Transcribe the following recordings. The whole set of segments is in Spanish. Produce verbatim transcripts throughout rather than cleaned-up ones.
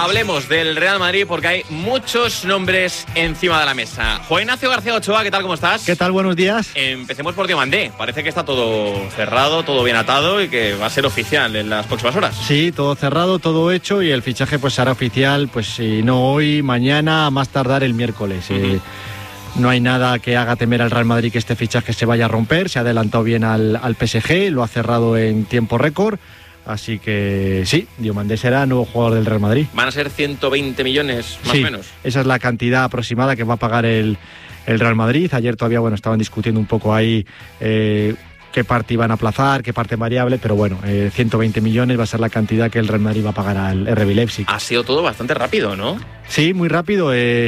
hablemos del Real Madrid porque hay muchos nombres encima de la mesa. Juan Ignacio García Ochoa, ¿qué tal? ¿Cómo estás? ¿Qué tal? Buenos días. Empecemos por Diomandé. Parece que está todo cerrado, todo bien atado y que va a ser oficial en las próximas horas. Sí, todo cerrado, todo hecho y el fichaje pues será oficial, pues si no hoy, mañana, a más tardar el miércoles. Uh-huh. Eh, no hay nada que haga temer al Real Madrid que este fichaje se vaya a romper. Se ha adelantado bien al, al P S G, lo ha cerrado en tiempo récord. Así que sí, Diomandé será nuevo jugador del Real Madrid. ¿Van a ser ciento veinte millones más sí, o menos? Esa es la cantidad aproximada que va a pagar el, el Real Madrid. Ayer todavía bueno estaban discutiendo un poco ahí eh, qué parte iban a aplazar, qué parte variable, pero bueno, eh, ciento veinte millones va a ser la cantidad que el Real Madrid va a pagar al R B Leipzig. Ha sido todo bastante rápido, ¿no? Sí, muy rápido. Eh,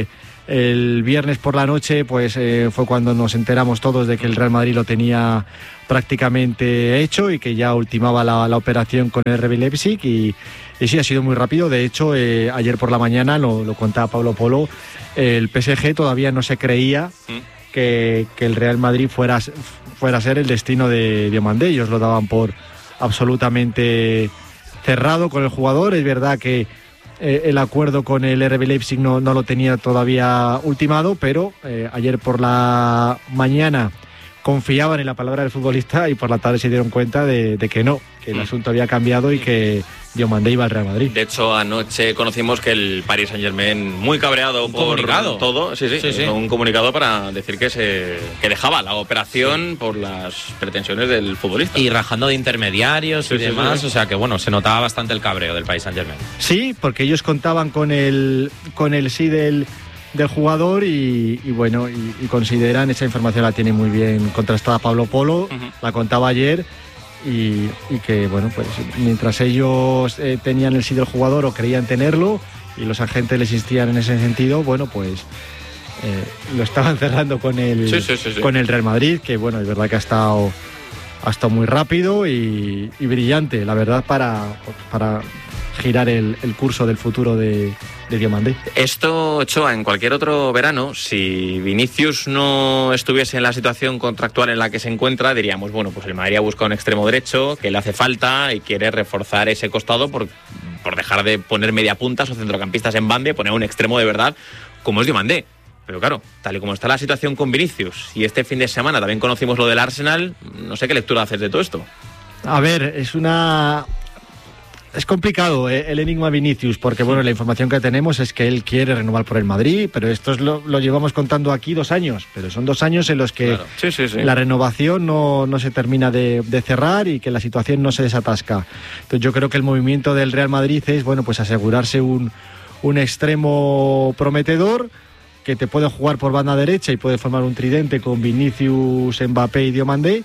el viernes por la noche pues eh, fue cuando nos enteramos todos de que el Real Madrid lo tenía prácticamente hecho y que ya ultimaba la, la operación con el R B Leipzig y, y sí, ha sido muy rápido. De hecho, eh, ayer por la mañana, lo, lo contaba Pablo Polo, eh, el P S G todavía no se creía ¿Mm? que, que el Real Madrid fuera, fuera a ser el destino de Diomandé. Ellos lo daban por absolutamente cerrado con el jugador. Es verdad que eh, el acuerdo con el R B Leipzig no, no lo tenía todavía ultimado, pero eh, ayer por la mañana confiaban en la palabra del futbolista y por la tarde se dieron cuenta de, de que no, que el asunto había cambiado y que Diomandé iba al Real Madrid. De hecho, anoche conocimos que el Paris Saint-Germain, muy cabreado un por comunicado. todo, sí, sí, sí, sí. un comunicado para decir que se que dejaba la operación sí. por las pretensiones del futbolista. Y rajando de intermediarios sí, y sí, demás, sí. o sea que bueno, se notaba bastante el cabreo del Paris Saint-Germain. Sí, porque ellos contaban con el, con el sí del... del jugador y, y bueno y, y consideran, esa información la tiene muy bien contrastada Pablo Polo, uh-huh. la contaba ayer y, y que bueno pues mientras ellos eh, tenían el sí del jugador o creían tenerlo y los agentes les insistían en ese sentido, bueno pues eh, lo estaban cerrando con el sí, sí, sí, sí. con el Real Madrid, que bueno es verdad que ha estado ha estado muy rápido y, y brillante, la verdad, para para girar el, el curso del futuro de, de Diomandé. Esto, Ochoa, en cualquier otro verano, si Vinicius no estuviese en la situación contractual en la que se encuentra, diríamos, bueno, pues el Madrid ha buscado un extremo derecho que le hace falta y quiere reforzar ese costado por, por dejar de poner mediapuntas o centrocampistas en banda y poner un extremo de verdad como es Diomandé. Pero claro, tal y como está la situación con Vinicius y este fin de semana también conocimos lo del Arsenal, no sé qué lectura haces de todo esto. A ver, es una... Es complicado eh, el enigma Vinicius, porque bueno, la información que tenemos es que él quiere renovar por el Madrid, pero esto es lo, lo llevamos contando aquí dos años, pero son dos años en los que claro. sí, sí, sí. la renovación no, no se termina de, de cerrar y que la situación no se desatasca. Entonces yo creo que el movimiento del Real Madrid es bueno, pues asegurarse un, un extremo prometedor que te puede jugar por banda derecha y puede formar un tridente con Vinicius, Mbappé y Diomandé.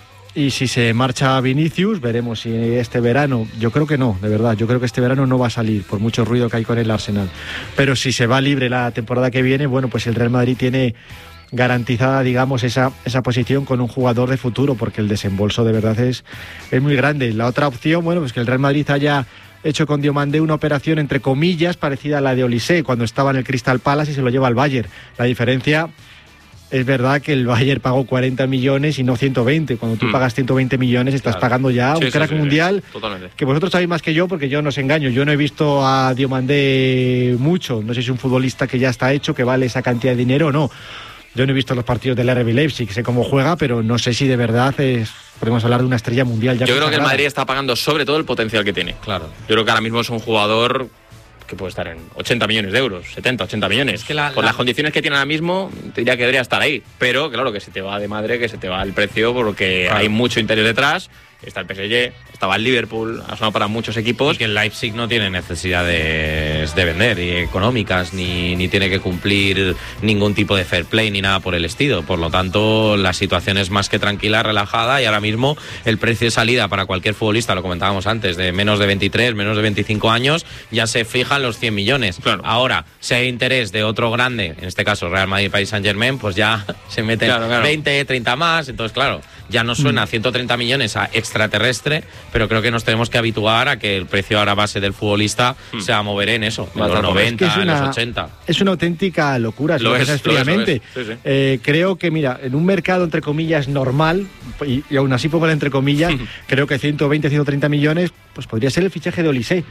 Y si se marcha Vinicius, veremos si este verano, yo creo que no, de verdad, yo creo que este verano no va a salir, por mucho ruido que hay con el Arsenal. Pero si se va libre la temporada que viene, bueno, pues el Real Madrid tiene garantizada, digamos, esa, esa posición con un jugador de futuro, porque el desembolso de verdad es, es muy grande. La otra opción, bueno, pues que el Real Madrid haya hecho con Diomandé una operación, entre comillas, parecida a la de Olise, cuando estaba en el Crystal Palace y se lo lleva al Bayern. La diferencia... Es verdad que el Bayern pagó cuarenta millones y no ciento veinte. Cuando tú mm. pagas ciento veinte millones estás claro. pagando ya sí, un crack sí, sí, mundial. Sí, totalmente. Que vosotros sabéis más que yo, porque yo no os engaño. Yo no he visto a Diomandé mucho. No sé si es un futbolista que ya está hecho, que vale esa cantidad de dinero o no. Yo no he visto los partidos del R B Leipzig, sé cómo juega, pero no sé si de verdad es... Podemos hablar de una estrella mundial ya. Yo creo que el Madrid está pagando sobre todo el potencial que tiene. Claro. Yo creo que ahora mismo es un jugador... que puede estar en ochenta millones de euros, setenta, ochenta millones. Es que la, Con la... las condiciones que tiene ahora mismo, te diría que debería estar ahí. Pero claro, que se te va de madre, que se te va el precio, porque claro. hay mucho interés detrás. Está el P S G, estaba el Liverpool, ha sonado para muchos equipos. Y que el Leipzig no tiene necesidades de vender, ni económicas, ni, ni tiene que cumplir ningún tipo de fair play, ni nada por el estilo. Por lo tanto, la situación es más que tranquila, relajada, y ahora mismo el precio de salida para cualquier futbolista, lo comentábamos antes, de menos de veintitrés, menos de veinticinco años, ya se fijan los cien millones. Claro. Ahora, si hay interés de otro grande, en este caso Real Madrid, Paris Saint-Germain, pues ya se meten claro, claro. veinte, treinta más. Entonces, claro, ya no suena ciento treinta millones a extraterrestre, pero creo que nos tenemos que habituar a que el precio ahora base del futbolista hmm. se va a mover en eso, en los noventa, es que es una, en los ochenta. Es una auténtica locura, si lo, lo es, es fríamente. Lo es, sí, sí. Eh, creo que, mira, en un mercado entre comillas normal, y, y aún así pongo entre comillas, creo que ciento veinte, ciento treinta millones, pues podría ser el fichaje de Olise.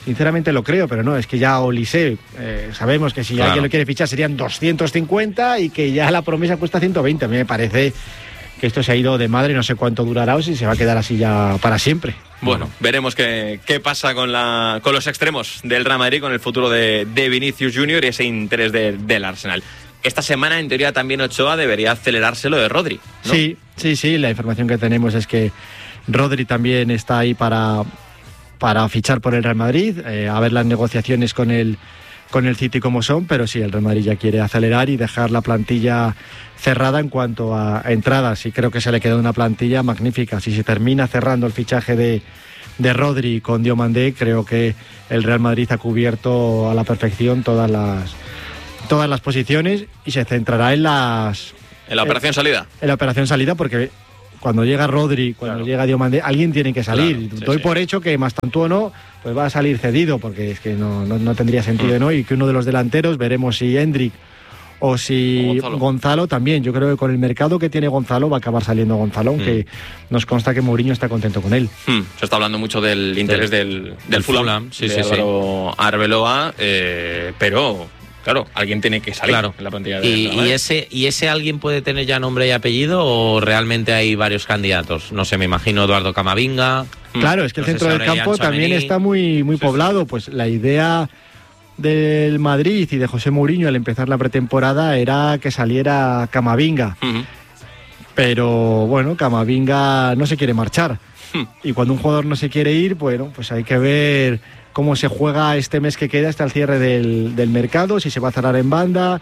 Sinceramente lo creo, pero no, es que ya Olise, eh, sabemos que si claro. alguien lo quiere fichar serían doscientos cincuenta y que ya la promesa cuesta ciento veinte. A mí me parece que esto se ha ido de madre, no sé cuánto durará o si se va a quedar así ya para siempre. Bueno, veremos qué, qué pasa con, la, con los extremos del Real Madrid, con el futuro de, de Vinicius Junior y ese interés de, del Arsenal. Esta semana, en teoría, también Ochoa debería acelerarse lo de Rodri, ¿no? Sí, sí, sí, la información que tenemos es que Rodri también está ahí para... para fichar por el Real Madrid, eh, a ver las negociaciones con el, con el City como son, pero sí, el Real Madrid ya quiere acelerar y dejar la plantilla cerrada en cuanto a, a entradas, y creo que se le queda una plantilla magnífica. Si se termina cerrando el fichaje de, de Rodri con Diomandé, creo que el Real Madrid ha cubierto a la perfección todas las, todas las posiciones y se centrará en las... En la operación en, salida. En la operación salida, porque... Cuando llega Rodri, cuando claro. llega Diomandé, alguien tiene que salir. Claro, sí, Doy sí. por hecho que Mastantuono pues va a salir cedido, porque es que no, no, no tendría sentido, mm. ¿no? Y que uno de los delanteros, veremos si Hendrik o si Gonzalo. Gonzalo también. Yo creo que con el mercado que tiene Gonzalo va a acabar saliendo Gonzalo, aunque mm. nos consta que Mourinho está contento con él. Hmm. Se está hablando mucho del interés del, del, del, del Fulham, Fulham sí, de sí, Álvaro sí. Arbeloa, eh, pero... Claro, alguien tiene que salir claro. en la plantilla de ¿Y, la y, ese, ¿Y ese alguien puede tener ya nombre y apellido o realmente hay varios candidatos? No sé, me imagino Eduardo Camavinga. Claro, es que el no centro sé, del campo también Tchouaméni. está muy, muy sí, poblado. Sí. Pues la idea del Madrid y de José Mourinho al empezar la pretemporada era que saliera Camavinga. Uh-huh. Pero bueno, Camavinga no se quiere marchar. Uh-huh. Y cuando un jugador no se quiere ir, bueno, pues hay que ver cómo se juega este mes que queda hasta el cierre del, del mercado, si se va a cerrar en banda,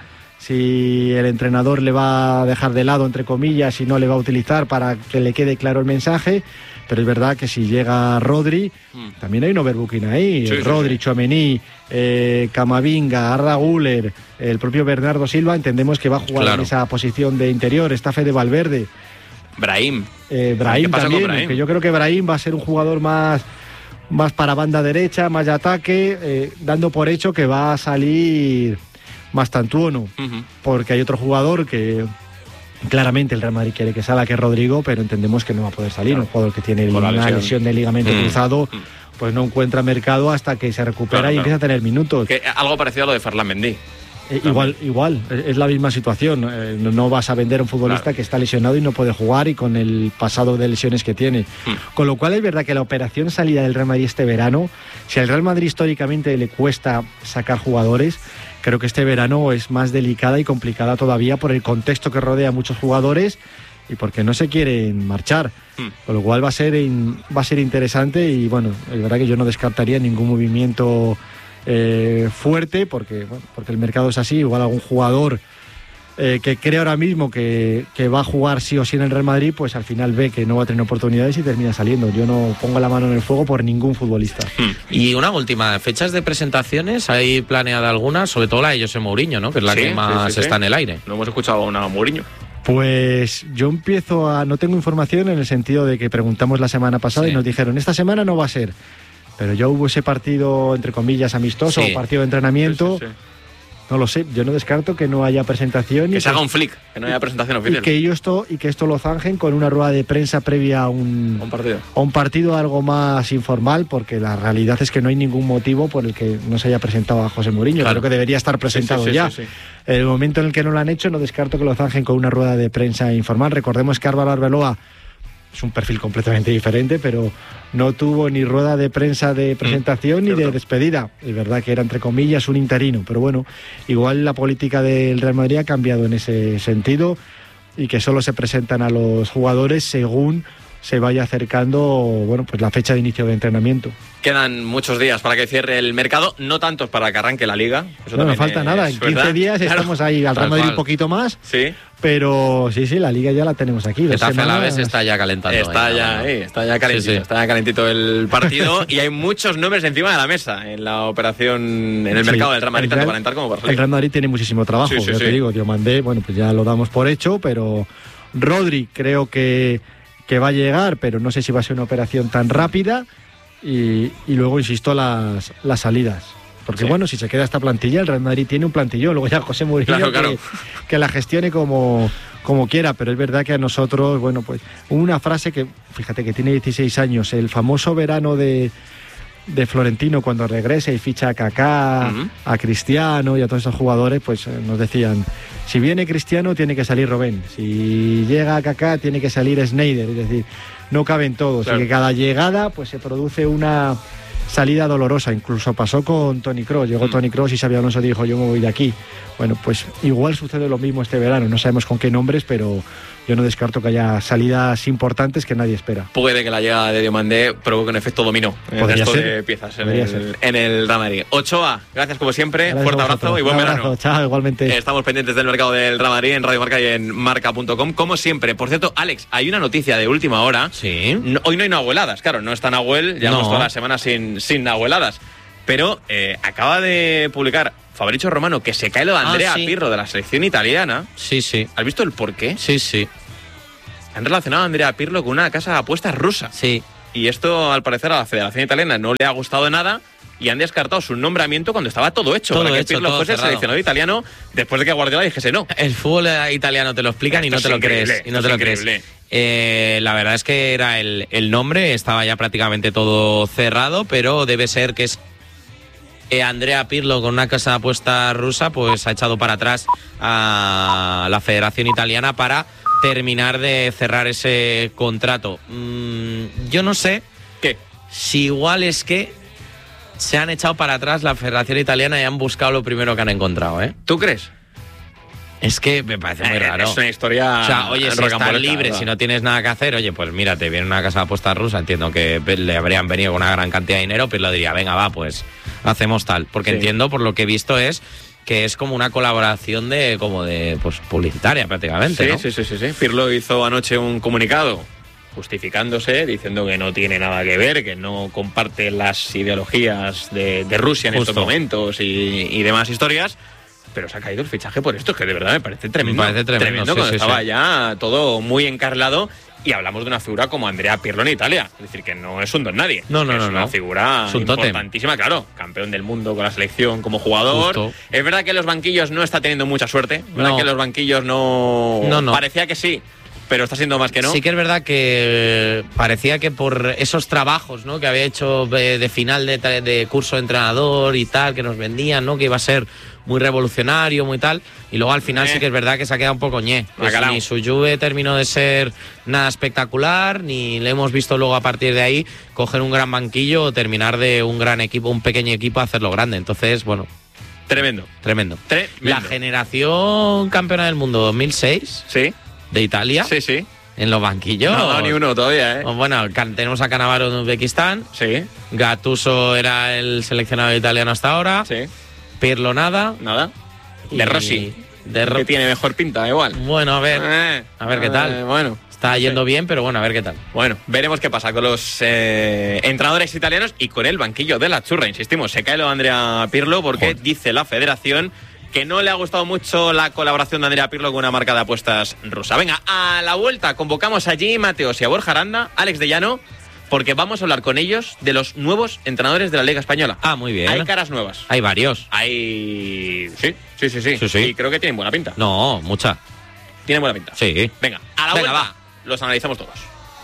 si el entrenador le va a dejar de lado, entre comillas, si no le va a utilizar para que le quede claro el mensaje. Pero es verdad que si llega Rodri, mm. también hay un overbooking ahí. Sí, Rodri, sí, sí. Tchouaméni, eh, Camavinga, Arda Güler, el propio Bernardo Silva, entendemos que va a jugar claro. en esa posición de interior. Está Fede Valverde. Brahim. Eh, Brahim ¿Qué pasa también, con Brahim? que yo creo que Brahim va a ser un jugador más... más para banda derecha, más de ataque, eh, dando por hecho que va a salir Mastantuono, Uh-huh. porque hay otro jugador que claramente el Real Madrid quiere que salga, que es Rodrigo, pero entendemos que no va a poder salir, claro. un jugador que tiene una lesión. lesión de ligamento mm. cruzado, mm. pues no encuentra mercado hasta que se recupera claro, y claro. empieza a tener minutos. Que algo parecido a lo de Ferland Mendy. Eh, igual, igual, es la misma situación. Eh, no, no vas a vender a un futbolista claro. que está lesionado y no puede jugar y con el pasado de lesiones que tiene. Hmm. Con lo cual es verdad que la operación salida del Real Madrid este verano, si al Real Madrid históricamente le cuesta sacar jugadores, creo que este verano es más delicada y complicada todavía por el contexto que rodea a muchos jugadores y porque no se quieren marchar. Hmm. Con lo cual va a ser in, va a ser interesante y bueno, es verdad que yo no descartaría ningún movimiento Eh, fuerte porque, bueno, porque el mercado es así. Igual algún jugador eh, que cree ahora mismo que, que va a jugar sí o sí en el Real Madrid, pues al final ve que no va a tener oportunidades y termina saliendo. Yo no pongo la mano en el fuego por ningún futbolista. Y una última, fechas de presentaciones, ¿hay planeada alguna? Sobre todo la de José Mourinho, ¿no? Que es la sí, que más sí, sí, está sí. en el aire. No hemos escuchado nada Mourinho. Pues yo empiezo a... No tengo información en el sentido de que preguntamos la semana pasada sí. y nos dijeron, esta semana no va a ser. Pero ya hubo ese partido, entre comillas, amistoso, sí. o partido de entrenamiento. Sí, sí, sí. No lo sé, yo no descarto que no haya presentación. Que y se haga un flick, que no haya presentación oficial. Y que, esto, y que esto lo zanjen con una rueda de prensa previa a un, un partido. A un partido algo más informal, porque la realidad es que no hay ningún motivo por el que no se haya presentado a José Mourinho. Claro. Creo que debería estar presentado sí, sí, sí, ya. Sí, sí. En el momento en el que no lo han hecho, no descarto que lo zanjen con una rueda de prensa informal. Recordemos que Álvaro Arbeloa es un perfil completamente diferente, pero no tuvo ni rueda de prensa de presentación mm, ni cierto. de despedida. Es verdad que era, entre comillas, un interino, pero bueno, igual la política del Real Madrid ha cambiado en ese sentido y que solo se presentan a los jugadores según se vaya acercando, bueno, pues la fecha de inicio de entrenamiento. Quedan muchos días para que cierre el mercado, no tantos para que arranque la Liga. Eso no, no falta es, nada, en quince ¿verdad? días claro. estamos ahí, al Real Madrid un poquito más. Sí. Pero sí, sí, la Liga ya la tenemos aquí. Esta Alaves está ya calentando. Está ahí, ya, ¿no? eh, está ya calentito, sí, sí. está ya calentito el partido y hay muchos nombres encima de la mesa en la operación, en el sí, mercado del Real Madrid, tanto para entrar como para salir. El Real Madrid tiene muchísimo trabajo, sí, sí, ya sí. te digo, Diomandé, bueno, pues ya lo damos por hecho, pero Rodri creo que, que va a llegar, pero no sé si va a ser una operación tan rápida y, y luego, insisto, las, las salidas. Porque sí. bueno, si se queda esta plantilla, el Real Madrid tiene un plantillón, luego ya José Mourinho claro, claro. que, que la gestione como, como quiera, pero es verdad que a nosotros, bueno, pues una frase que, fíjate que tiene dieciséis años, el famoso verano de, de Florentino cuando regrese y ficha a Kaká, uh-huh. a Cristiano y a todos esos jugadores, pues eh, nos decían, si viene Cristiano tiene que salir Robben, si llega a Kaká tiene que salir Sneijder, es decir, no caben todos, claro. Y que cada llegada pues se produce una salida dolorosa. Incluso pasó con Toni Kroos, llegó mm. Toni Kroos y Xabi Alonso dijo, yo me voy de aquí. Bueno, pues igual sucede lo mismo este verano, no sabemos con qué nombres, pero yo no descarto que haya salidas importantes que nadie espera. Puede que la llegada de Diomandé provoque un efecto dominó en el resto de piezas en el, en el Real Madrid. Ochoa, gracias como siempre, gracias fuerte abrazo y buen abrazo, verano. Chao, igualmente. Estamos pendientes del mercado del Real Madrid en Radio Marca y en marca punto com, como siempre. Por cierto, Alex, hay una noticia de última hora. Sí. No, hoy no hay nahueladas, claro, no está Nahuel, llevamos no. toda la semana sin, sin nahueladas. Pero eh, acaba de publicar Fabrizio Romano que se cae lo de Andrea ah, sí. Pirlo de la selección italiana. Sí, sí. ¿Has visto el porqué? Sí, sí. Han relacionado a Andrea Pirlo con una casa de apuestas rusa. Sí. Y esto, al parecer, a la Federación Italiana no le ha gustado nada y han descartado su nombramiento cuando estaba todo hecho. Todo para que hecho, Pirlo todo fuese cerrado. el seleccionado italiano después de que Guardiola dijese no. El fútbol italiano te lo explican esto y no te lo crees. Y no te lo crees. Eh, la verdad es que era el, el nombre, estaba ya prácticamente todo cerrado, pero debe ser que es Andrea Pirlo con una casa de apuestas rusa, pues ha echado para atrás a la Federación Italiana para terminar de cerrar ese contrato. Mm, yo no sé ¿Qué? si igual es que se han echado para atrás la Federación Italiana y han buscado lo primero que han encontrado, ¿eh? ¿Tú crees? Es que me parece muy eh, raro. Es una historia. O sea, oye, si estás libre, ¿verdad? Si no tienes nada que hacer, oye, pues mira, te viene una casa de apuestas rusa, entiendo que le habrían venido con una gran cantidad de dinero, pero lo diría, venga, va, pues hacemos tal. Porque sí. entiendo, por lo que he visto, es que es como una colaboración de como de pues publicitaria prácticamente, sí, ¿no? Sí, sí, sí, sí. Pirlo hizo anoche un comunicado justificándose, diciendo que no tiene nada que ver, que no comparte las ideologías de, de Rusia en Justo. estos momentos y, y demás historias. Pero se ha caído el fichaje por esto, que de verdad me parece tremendo. Me parece tremendo, tremendo sí, cuando sí, estaba sí. ya todo muy encarrilado. Y hablamos de una figura como Andrea Pirlo en Italia. Es decir, que no es un don nadie. No, no, es no. Es una no. figura es un importantísima, claro. Campeón del mundo con la selección como jugador. Justo. Es verdad que en los banquillos no está teniendo mucha suerte. Es verdad no. que en los banquillos no... no, no. Parecía que sí, pero está siendo más que no. Sí que es verdad que parecía que por esos trabajos, ¿no?, que había hecho de, de final de, de curso de entrenador y tal, que nos vendían, ¿no?, que iba a ser muy revolucionario, muy tal, y luego al final eh. sí que es verdad que se ha quedado un poco ñe. Pues ni su Juve terminó de ser nada espectacular, ni le hemos visto luego a partir de ahí coger un gran banquillo o terminar de un gran equipo, un pequeño equipo a hacerlo grande. Entonces, bueno... Tremendo. Tremendo. Tremendo. La generación campeona del mundo dos mil seis... Sí. De Italia. Sí, sí. En los banquillos. No, no, ni uno todavía, ¿eh? Bueno, tenemos a Cannavaro de Uzbekistán. Sí. Gattuso era el seleccionado italiano hasta ahora. Sí. Pirlo nada. Nada. De Rossi. De Ro- que tiene mejor pinta, igual. Bueno, a ver. Eh, a ver qué tal. Eh, bueno. Está yendo sí. bien, pero bueno, a ver qué tal. Bueno, veremos qué pasa con los eh, entrenadores italianos y con el banquillo de la Churra. Insistimos, se cae lo de Andrea Pirlo porque Joder. dice la federación que no le ha gustado mucho la colaboración de Andrea Pirlo con una marca de apuestas rusa. Venga, a la vuelta convocamos a Jimmy Mateos y a Borja Aranda, Alex de Llano, porque vamos a hablar con ellos de los nuevos entrenadores de la Liga Española. Ah, muy bien. Hay caras nuevas. Hay varios. Hay... Sí, sí, sí, sí. sí, sí. Y creo que tienen buena pinta. No, mucha. Tienen buena pinta. Sí. Venga, a la Venga, vuelta va. Los analizamos todos.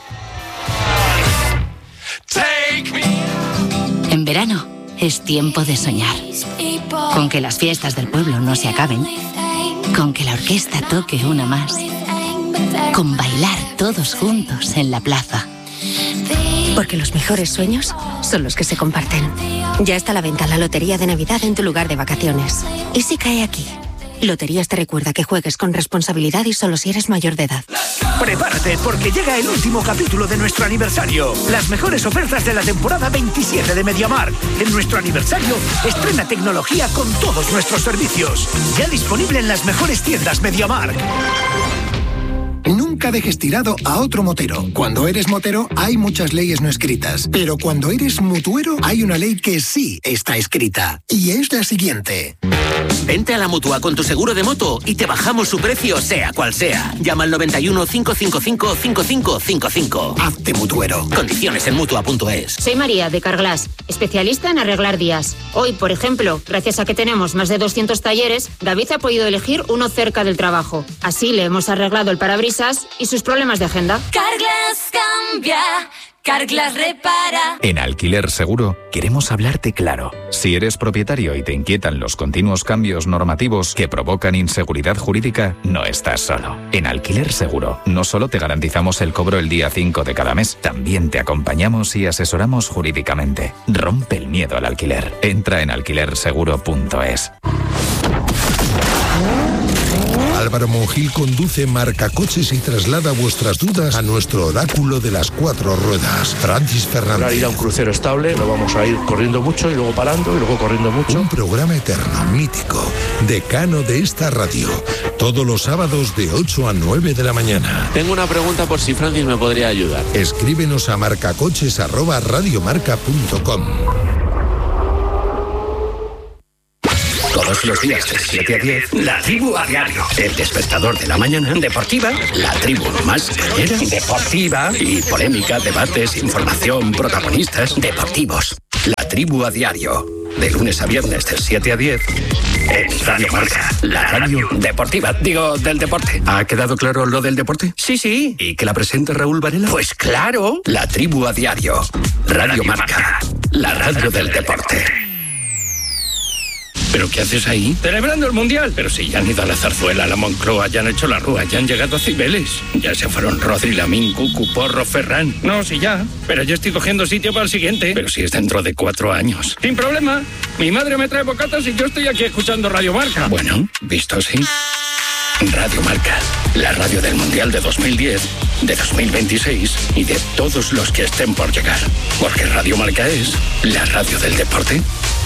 En verano es tiempo de soñar. Con que las fiestas del pueblo no se acaben. Con que la orquesta toque una más. Con bailar todos juntos en la plaza. Porque los mejores sueños son los que se comparten. Ya está a la venta la Lotería de Navidad en tu lugar de vacaciones. ¿Y si cae aquí? Loterías te recuerda que juegues con responsabilidad y solo si eres mayor de edad. Prepárate porque llega el último capítulo de nuestro aniversario. Las mejores ofertas de la temporada veintisiete de MediaMarkt. En nuestro aniversario, estrena tecnología con todos nuestros servicios. Ya disponible en las mejores tiendas MediaMarkt. Nunca dejes tirado a otro motero. Cuando eres motero hay muchas leyes no escritas, pero cuando eres mutuero hay una ley que sí está escrita. Y es la siguiente. Vente a la Mutua con tu seguro de moto y te bajamos su precio sea cual sea. Llama al noventa y uno, cinco cinco cinco, cinco cinco cinco cinco. Hazte mutuero. Condiciones en Mutua punto es. Soy María de Carglass, especialista en arreglar días. Hoy, por ejemplo, gracias a que tenemos más de doscientos talleres, David ha podido elegir uno cerca del trabajo. Así le hemos arreglado el parabrisas y sus problemas de agenda. Carglass cambia, Carglass repara. En Alquiler Seguro queremos hablarte claro. Si eres propietario y te inquietan los continuos cambios normativos que provocan inseguridad jurídica, no estás solo. En Alquiler Seguro no solo te garantizamos el cobro el día cinco de cada mes, también te acompañamos y asesoramos jurídicamente. Rompe el miedo al alquiler. Entra en alquiler seguro punto es. Álvaro Monjil conduce Marcacoches y traslada vuestras dudas a nuestro oráculo de las cuatro ruedas, Francis Fernández. Para ir a un crucero estable, no vamos a ir corriendo mucho y luego parando y luego corriendo mucho. Un programa eterno, mítico, decano de esta radio, todos los sábados de ocho a nueve de la mañana. Tengo una pregunta por si Francis me podría ayudar. Escríbenos a marcacoches arroba radiomarca punto com. Todos los días de siete a diez, La Tribu a Diario. El despertador de la mañana. Deportiva, La Tribu más cañera. Deportiva y polémica, debates, información, protagonistas deportivos. La Tribu a Diario. De lunes a viernes de siete a diez en Radio Marca, la radio deportiva. Digo, del deporte. ¿Ha quedado claro lo del deporte? Sí, sí. ¿Y que la presenta Raúl Varela? Pues claro. La Tribu a Diario. Radio Marca, la radio del deporte. ¿Pero qué haces ahí? Celebrando el Mundial. Pero si ya han ido a la Zarzuela, a la Moncloa, ya han hecho la Rúa, ya han llegado a Cibeles. Ya se fueron Rodri, Lamín, Cucu, Porro, Ferran. No, sí ya. Pero yo estoy cogiendo sitio para el siguiente. Pero si es dentro de cuatro años. Sin problema. Mi madre me trae bocatas y yo estoy aquí escuchando Radio Marca. Bueno, visto así. Radio Marca, la radio del Mundial de dos mil diez, de dos mil veintiséis y de todos los que estén por llegar. Porque Radio Marca es la radio del deporte.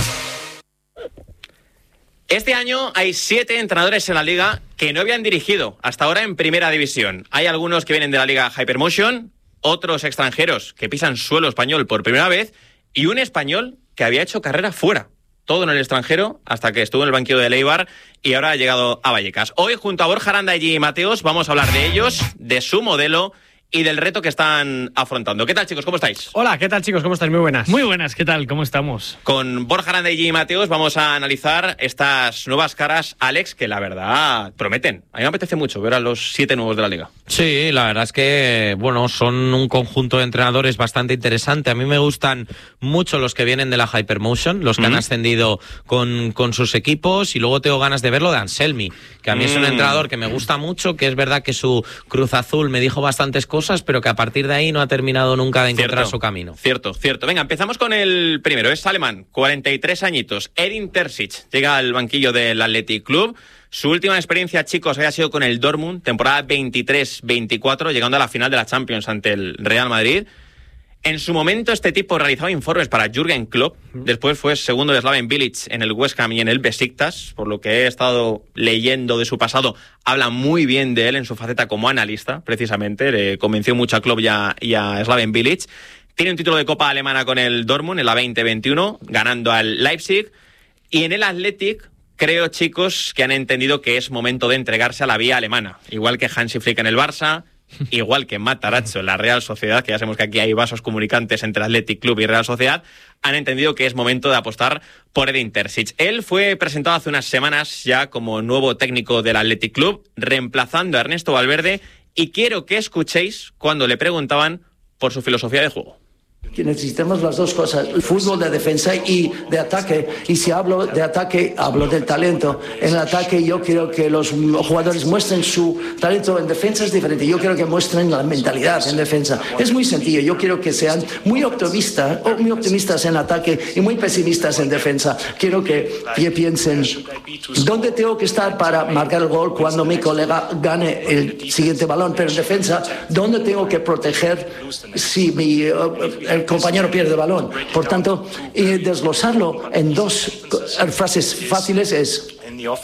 Este año hay siete entrenadores en la liga que no habían dirigido hasta ahora en primera división. Hay algunos que vienen de la liga Hypermotion, otros extranjeros que pisan suelo español por primera vez y un español que había hecho carrera fuera. Todo en el extranjero hasta que estuvo en el banquillo de Eibar y ahora ha llegado a Vallecas. Hoy junto a Borja Aranda y Mateos vamos a hablar de ellos, de su modelo y del reto que están afrontando. ¿Qué tal, chicos? ¿Cómo estáis? Hola, ¿qué tal, chicos? ¿Cómo estáis? Muy buenas. Muy buenas, ¿qué tal? ¿Cómo estamos? Con Borja Aranda y Mateos vamos a analizar estas nuevas caras, Alex, que la verdad prometen. A mí me apetece mucho ver a los siete nuevos de la liga. Sí, la verdad es que, bueno, son un conjunto de entrenadores bastante interesante. A mí me gustan mucho los que vienen de la Hypermotion, los que mm. han ascendido con, con sus equipos, y luego tengo ganas de verlo de Anselmi, que a mí mm. es un entrenador que me gusta mucho, que es verdad que su Cruz Azul me dijo bastantes cosas, pero que a partir de ahí no ha terminado nunca de encontrar cierto, su camino. Cierto, cierto. Venga, empezamos con el primero. Es alemán, cuarenta y tres añitos. Edin Terzic llega al banquillo del Athletic Club. Su última experiencia, chicos, había sido con el Dortmund, temporada veintitrés veinticuatro, llegando a la final de la Champions ante el Real Madrid. En su momento, este tipo realizaba informes para Jürgen Klopp. Después fue segundo de Slaven Bilic en el West Ham y en el Besiktas. Por lo que he estado leyendo de su pasado, habla muy bien de él en su faceta como analista, precisamente. Le convenció mucho a Klopp y a, y a Slaven Bilic. Tiene un título de Copa Alemana con el Dortmund en la veinte veintiuno, ganando al Leipzig. Y en el Athletic, creo, chicos, que han entendido que es momento de entregarse a la vía alemana. Igual que Hansi Flick en el Barça, igual que Matarazzo en la Real Sociedad, que ya sabemos que aquí hay vasos comunicantes entre Athletic Club y Real Sociedad, han entendido que es momento de apostar por Edin Terzic. Él fue presentado hace unas semanas ya como nuevo técnico del Athletic Club, reemplazando a Ernesto Valverde, y quiero que escuchéis cuando le preguntaban por su filosofía de juego. Que necesitamos las dos cosas, el fútbol de defensa y de ataque. Y si hablo de ataque, hablo del talento. En el ataque yo quiero que los jugadores muestren su talento. En defensa es diferente. Yo quiero que muestren la mentalidad en defensa. Es muy sencillo. Yo quiero que sean muy optimistas, muy optimistas en ataque y muy pesimistas en defensa. Quiero que, que piensen dónde tengo que estar para marcar el gol cuando mi colega gane el siguiente balón. Pero en defensa, dónde tengo que proteger si mi... el compañero pierde el balón. Por tanto, eh, desglosarlo en dos frases fáciles es: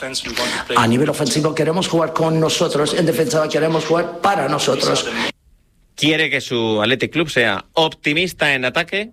a nivel ofensivo queremos jugar con nosotros, en defensa queremos jugar para nosotros. Quiere que su Athletic Club sea optimista en ataque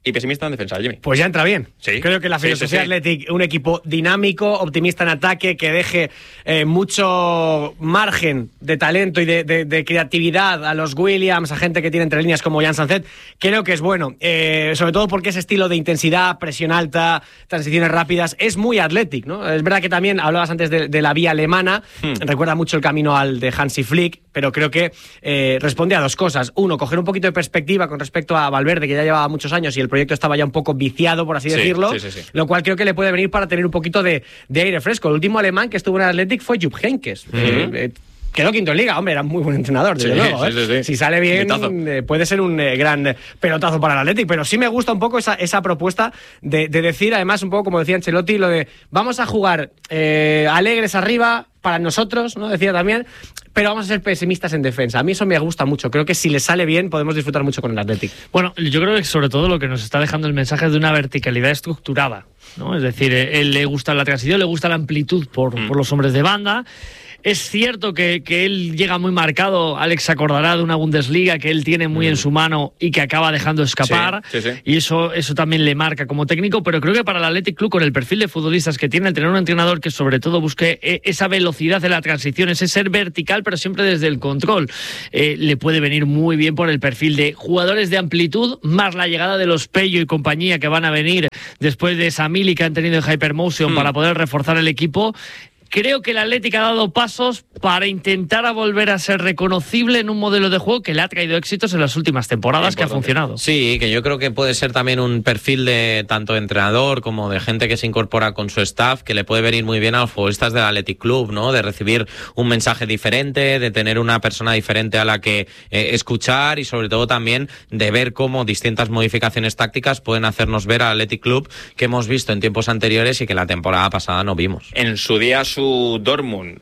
y pesimista en defensa, Jimmy. Pues ya entra bien. Sí. Creo que la filosofía sí, sí, sí. Athletic, un equipo dinámico, optimista en ataque, que deje eh, mucho margen de talento y de, de, de creatividad a los Williams, a gente que tiene entre líneas como Jan Sanzet. Creo que es bueno, eh, sobre todo porque ese estilo de intensidad, presión alta, transiciones rápidas, es muy Athletic, ¿no? Es verdad que también hablabas antes de, de la vía alemana, hmm. recuerda mucho el camino al de Hansi Flick, pero creo que eh, responde a dos cosas. Uno, coger un poquito de perspectiva con respecto a Valverde, que ya llevaba muchos años y el proyecto estaba ya un poco viciado, por así sí, decirlo, sí, sí, sí. lo cual creo que le puede venir para tener un poquito de, de aire fresco. El último alemán que estuvo en Athletic fue Jupp Heynckes. Uh-huh. eh, eh, Quedó quinto en Liga, hombre, era muy buen entrenador, desde sí, luego. ¿eh? Sí, sí, sí. Si sale bien, eh, puede ser un eh, gran eh, pelotazo para el Athletic, pero sí me gusta un poco esa, esa propuesta de, de decir, además, un poco como decía Ancelotti, lo de vamos a jugar eh, alegres arriba para nosotros, ¿no? Decía también, pero vamos a ser pesimistas en defensa. A mí eso me gusta mucho. Creo que si le sale bien podemos disfrutar mucho con el Athletic. Bueno, yo creo que sobre todo lo que nos está dejando el mensaje es de una verticalidad estructurada, ¿no? Es decir, él le gusta la transición, le gusta la amplitud por, mm. por los hombres de banda. Es cierto que, que él llega muy marcado, Alex se acordará de una Bundesliga que él tiene muy mm. en su mano y que acaba dejando escapar, sí, sí, sí. y eso, eso también le marca como técnico, pero creo que para el Athletic Club, con el perfil de futbolistas que tiene, el tener un entrenador que sobre todo busque esa velocidad de la transición, ese ser vertical, pero siempre desde el control, eh, le puede venir muy bien por el perfil de jugadores de amplitud, más la llegada de los Pello y compañía que van a venir después de esa mili que han tenido en Hypermotion mm. para poder reforzar el equipo. Creo que el Atlético ha dado pasos para intentar a volver a ser reconocible en un modelo de juego que le ha traído éxitos en las últimas temporadas, que ha funcionado. Sí, que yo creo que puede ser también un perfil de tanto de entrenador como de gente que se incorpora con su staff, que le puede venir muy bien a los futbolistas del Athletic Club, ¿no? De recibir un mensaje diferente, de tener una persona diferente a la que eh, escuchar y sobre todo también de ver cómo distintas modificaciones tácticas pueden hacernos ver al Athletic Club que hemos visto en tiempos anteriores y que la temporada pasada no vimos. En su día su Dortmund,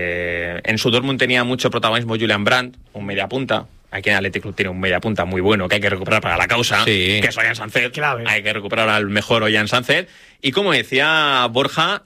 eh, en su Dortmund tenía mucho protagonismo Julian Brandt, un mediapunta. Aquí en Athletic Club tiene un mediapunta muy bueno que hay que recuperar para la causa, sí. que es Ollán Sanzet. Clave. Hay que recuperar al mejor Ollán Sanzet. Y como decía Borja,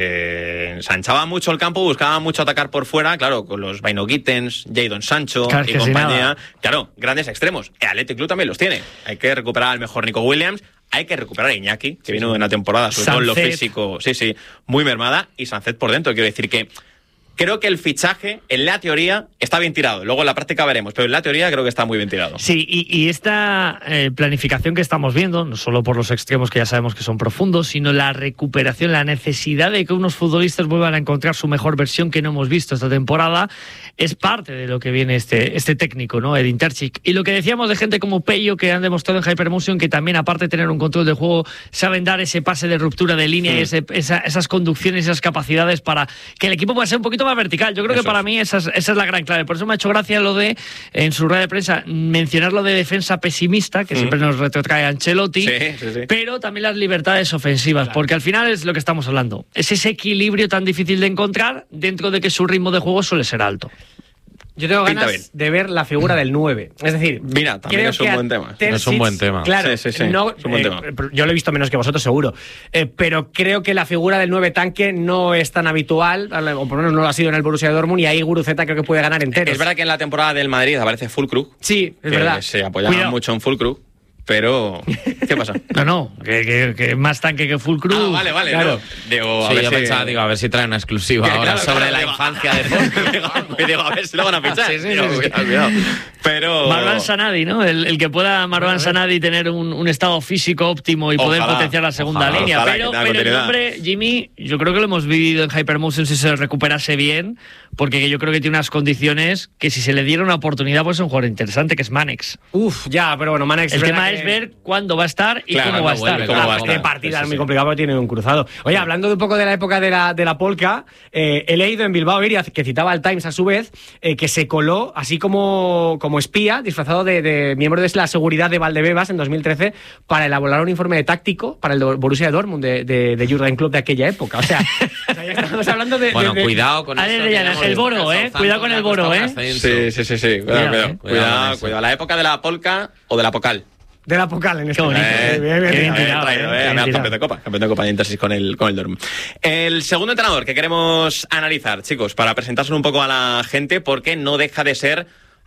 se ensanchaba mucho el campo, buscaba mucho atacar por fuera, claro, con los Vaino Gittens, Jadon Sancho claro, y compañía. Claro, grandes extremos. El Athletic Club también los tiene. Hay que recuperar al mejor Nico Williams. Hay que recuperar a Iñaki, que sí, vino de una temporada, sobre Sanzet. todo en lo físico, sí, sí, muy mermada, y Sanzet por dentro. Quiero decir que creo que el fichaje, en la teoría, está bien tirado. Luego en la práctica veremos, pero en la teoría creo que está muy bien tirado. Sí, y, y esta eh, planificación que estamos viendo, no solo por los extremos que ya sabemos que son profundos, sino la recuperación, la necesidad de que unos futbolistas vuelvan a encontrar su mejor versión que no hemos visto esta temporada, es parte de lo que viene este, este técnico, ¿no? Edin Terzic. Y lo que decíamos de gente como Pello, que han demostrado en Hypermotion que también, aparte de tener un control del juego, saben dar ese pase de ruptura de línea sí. y ese, esa, esas conducciones, esas capacidades para que el equipo pueda ser un poquito más vertical. Yo creo eso que para es. mí esa es, esa es la gran clave. Por eso me ha hecho gracia lo de, en su rueda de prensa, mencionar lo de defensa pesimista, que mm. siempre nos retrotrae Ancelotti, sí, sí, sí. pero también las libertades ofensivas, claro. porque al final es lo que estamos hablando. Es ese equilibrio tan difícil de encontrar dentro de que su ritmo de juego suele ser alto. Yo tengo Pinta ganas bien. de ver la figura del nueve. Es decir, mira, también es un buen tema. Terzic, es un buen tema. Claro, sí, sí, sí. No, es un buen eh, tema. Yo lo he visto menos que vosotros, seguro. Eh, pero creo que la figura del nueve tanque no es tan habitual, o por lo menos no lo ha sido en el Borussia Dortmund, y ahí Guruceta creo que puede ganar enteros. Es verdad que en la temporada del Madrid aparece Fulkrug. Sí, es verdad. Se apoyaba Cuidado. mucho en Fulkrug. Pero, ¿qué pasa? No, no, que, que, que más tanque que Fulkrug. Ah, vale, vale, claro. No. Digo, a sí, ver yo si... pensaba, digo, a ver si traen una exclusiva que, ahora claro, sobre claro, la digo, infancia de Fulkrug. Digo, a ver si lo van a fichar. Sí, sí, digo, sí, sí. Cuidado, cuidado. Pero... Marwan Sanadi, ¿no? El, el que pueda Marwan Sanadi tener un, un estado físico óptimo y ojalá, poder potenciar la segunda ojalá, línea. Ojalá pero pero el nombre, Jimmy, yo creo que lo hemos vivido en Hypermotion si se recuperase bien, porque yo creo que tiene unas condiciones que si se le diera una oportunidad, pues es un jugador interesante, que es Manex. Uf, ya, pero bueno, Manex... El tema que... es ver cuándo va a estar y claro, cómo va a estar. Vuelve, cómo va a estar. Qué partida sí, sí, muy complicado porque tiene un cruzado. Oye, sí. hablando de un poco de la época de la, de la polka, eh, he leído en Bilbao Iria, que citaba al Times a su vez, eh, que se coló así como, como espía, disfrazado de, de miembro de la seguridad de Valdebebas en dos mil trece, para elaborar un informe de táctico para el Borussia Dortmund de, de, de Jürgen Klopp de aquella época. O sea, o sea ya estamos hablando de... Bueno, de, de, cuidado con eso. El, el Boro, ¿eh? Cuidado con el Boro, ¿eh? Sí, sí, sí, sí. Cuidado, cuidado. Cuidado, cuidado, cuidado. La época de la polka o de la pocal. De la Pocal en este momento. Eh, bien, bien, bien, bien traído, eh, eh, campeón de Copa, campeón de Copa de Intersis con el, con el Dortmund. El segundo entrenador que queremos analizar, chicos, para presentárselo un poco a la gente, porque no deja de ser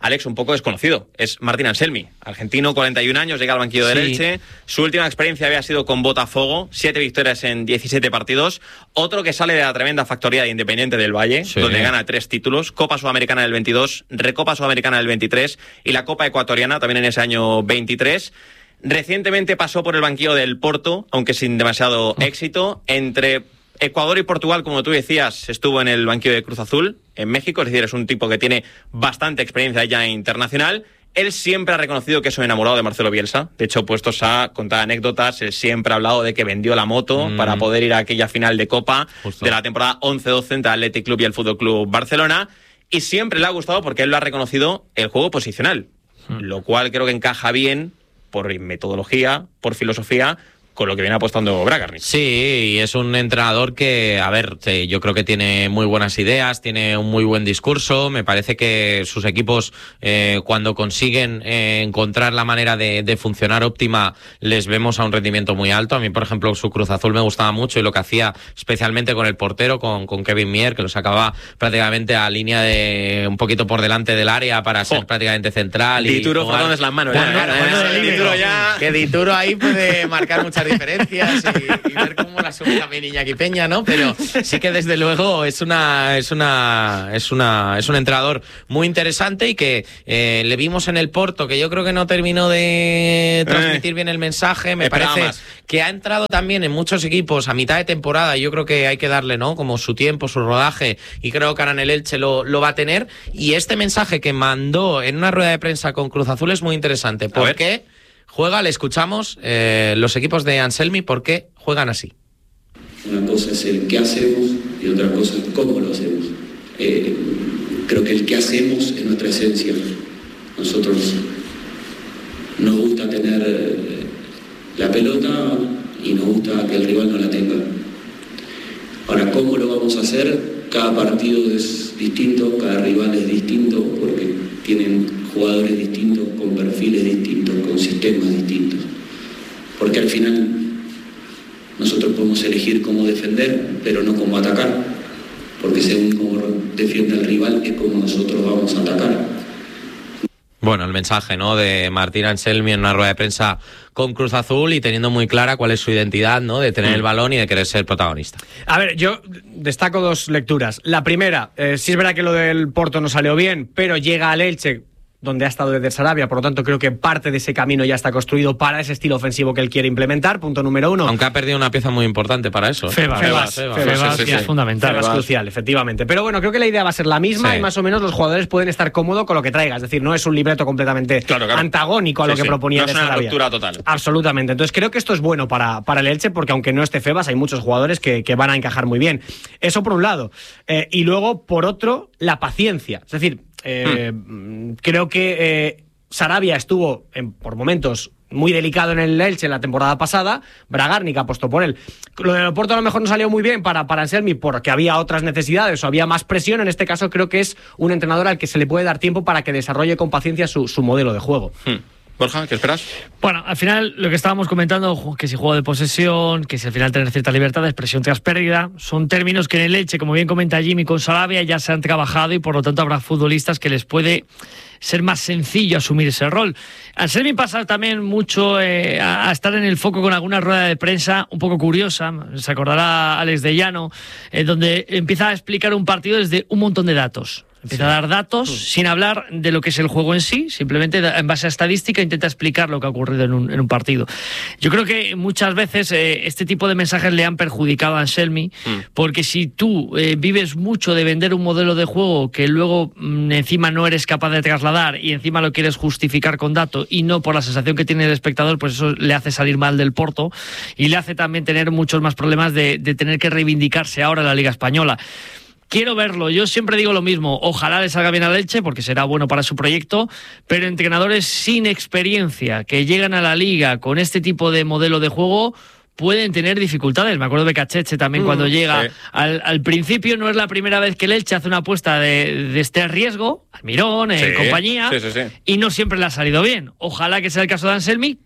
Alex, un poco desconocido. Es Martín Anselmi, argentino, cuarenta y un años, llega al banquillo del Sí. Elche. Su última experiencia había sido con Botafogo, siete victorias en diecisiete partidos. Otro que sale de la tremenda factoría de Independiente del Valle, Sí. donde gana tres títulos, Copa Sudamericana del veintidós, Recopa Sudamericana del veintitrés y la Copa Ecuatoriana también en ese año veintitrés. Recientemente pasó por el banquillo del Porto, aunque sin demasiado éxito. Entre Ecuador y Portugal, como tú decías, estuvo en el banquillo de Cruz Azul, en México, es decir, es un tipo que tiene bastante experiencia ya internacional. Él siempre ha reconocido que es un enamorado de Marcelo Bielsa. De hecho, puestos a contar anécdotas, él siempre ha hablado de que vendió la moto Mm. para poder ir a aquella final de Copa Justo. de la temporada once doce entre el Athletic Club y el Fútbol Club Barcelona. Y siempre le ha gustado porque él lo ha reconocido el juego posicional, Mm. lo cual creo que encaja bien por metodología, por filosofía, con lo que viene apostando Bragarnik. Sí, y es un entrenador que, a ver, sí, yo creo que tiene muy buenas ideas, tiene un muy buen discurso. Me parece que sus equipos, eh, cuando consiguen eh, encontrar la manera de, de funcionar óptima, les vemos a un rendimiento muy alto. A mí, por ejemplo, su Cruz Azul me gustaba mucho y lo que hacía especialmente con el portero, con, con Kevin Mier, que lo sacaba prácticamente a línea de un poquito por delante del área para ser Oh. prácticamente central. y Dituro jugar- frotones las manos. Bueno, ya, bueno, ya, bueno, ya, de Dituro ya... que Dituro ahí puede marcar muchas diferencias y, y ver cómo la sube también Iñaki Peña, ¿no? Pero sí que desde luego es una es una es una es un entrenador muy interesante y que eh, le vimos en el Porto, que yo creo que no terminó de transmitir bien el mensaje. Me Esperaba parece más. que ha entrado también en muchos equipos a mitad de temporada y yo creo que hay que darle, ¿no? Como su tiempo, su rodaje, y creo que ahora en el Elche lo, lo va a tener. Y este mensaje que mandó en una rueda de prensa con Cruz Azul es muy interesante. ¿Por ver. qué? Juega, le escuchamos, eh, los equipos de Anselmi, ¿por qué juegan así? Una cosa es el qué hacemos y otra cosa es cómo lo hacemos. Eh, creo que el qué hacemos es nuestra esencia. Nosotros nos gusta tener eh, la pelota y nos gusta que el rival no la tenga. Ahora, ¿cómo lo vamos a hacer? Cada partido es distinto, cada rival es distinto porque tienen jugadores distintos, con perfiles distintos, con sistemas distintos. Porque al final nosotros podemos elegir cómo defender, pero no cómo atacar. Porque según cómo defienda el rival es como nosotros vamos a atacar. Bueno, el mensaje, ¿no?, de Martín Anselmi en una rueda de prensa con Cruz Azul y teniendo muy clara cuál es su identidad, ¿no?, de tener el balón y de querer ser protagonista. A ver, yo destaco dos lecturas. La primera, eh, sí es verdad que lo del Porto no salió bien, pero llega al Elche, donde ha estado desde Sarabia, por lo tanto creo que parte de ese camino ya está construido para ese estilo ofensivo que él quiere implementar, punto número uno. Aunque ha perdido una pieza muy importante para eso. ¿eh? Febas, Febas, Febas, Febas, Febas, sí, que sí, es sí. fundamental. Febas Febas. crucial, efectivamente. Pero bueno, creo que la idea va a ser la misma Sí. y más o menos los jugadores pueden estar cómodos con lo que traiga. Es decir, no es un libreto completamente Claro, claro. antagónico a Sí, lo que sí. proponía No de es una Sarabia. ruptura total. Absolutamente. Entonces creo que esto es bueno para, para el Elche porque aunque no esté Febas hay muchos jugadores que, que van a encajar muy bien. Eso por un lado. Eh, y luego, por otro, la paciencia. Es decir, eh, hmm. creo que eh, Sarabia estuvo en, por momentos muy delicado en el Elche en la temporada pasada. Bragarnik apostó por él. Lo del Oporto a lo mejor no salió muy bien para, para Anselmi porque había otras necesidades o había más presión. En este caso creo que es un entrenador al que se le puede dar tiempo para que desarrolle con paciencia su, su modelo de juego. Hmm. Borja, ¿qué esperas? Bueno, al final lo que estábamos comentando, que si juego de posesión, que si al final tener cierta libertad, presión tras pérdida, son términos que en el Elche, como bien comenta Jimmy con Sarabia, ya se han trabajado y por lo tanto habrá futbolistas que les puede ser más sencillo asumir ese rol. Anselmi pasa también mucho eh, a, a estar en el foco con alguna rueda de prensa un poco curiosa, se acordará Alex de Llano, eh, donde empieza a explicar un partido desde un montón de datos. Empieza sí. a dar datos sí. sin hablar de lo que es el juego en sí, simplemente en base a estadística intenta explicar lo que ha ocurrido en un, en un partido. Yo creo que muchas veces eh, este tipo de mensajes le han perjudicado a Anselmi, mm. porque si tú eh, vives mucho de vender un modelo de juego que luego mm, encima no eres capaz de trasladar y encima lo quieres justificar con datos y no por la sensación que tiene el espectador, pues eso le hace salir mal del Porto y le hace también tener muchos más problemas de, de tener que reivindicarse ahora en la Liga Española. Quiero verlo, yo siempre digo lo mismo, ojalá le salga bien a Elche porque será bueno para su proyecto, pero entrenadores sin experiencia que llegan a la Liga con este tipo de modelo de juego pueden tener dificultades. Me acuerdo de Cacheche también mm, cuando llega sí. al, al principio, no es la primera vez que el Elche hace una apuesta de, de este riesgo, Almirón, en sí, compañía, sí, sí, sí. y no siempre le ha salido bien. Ojalá que sea el caso de Anselmi,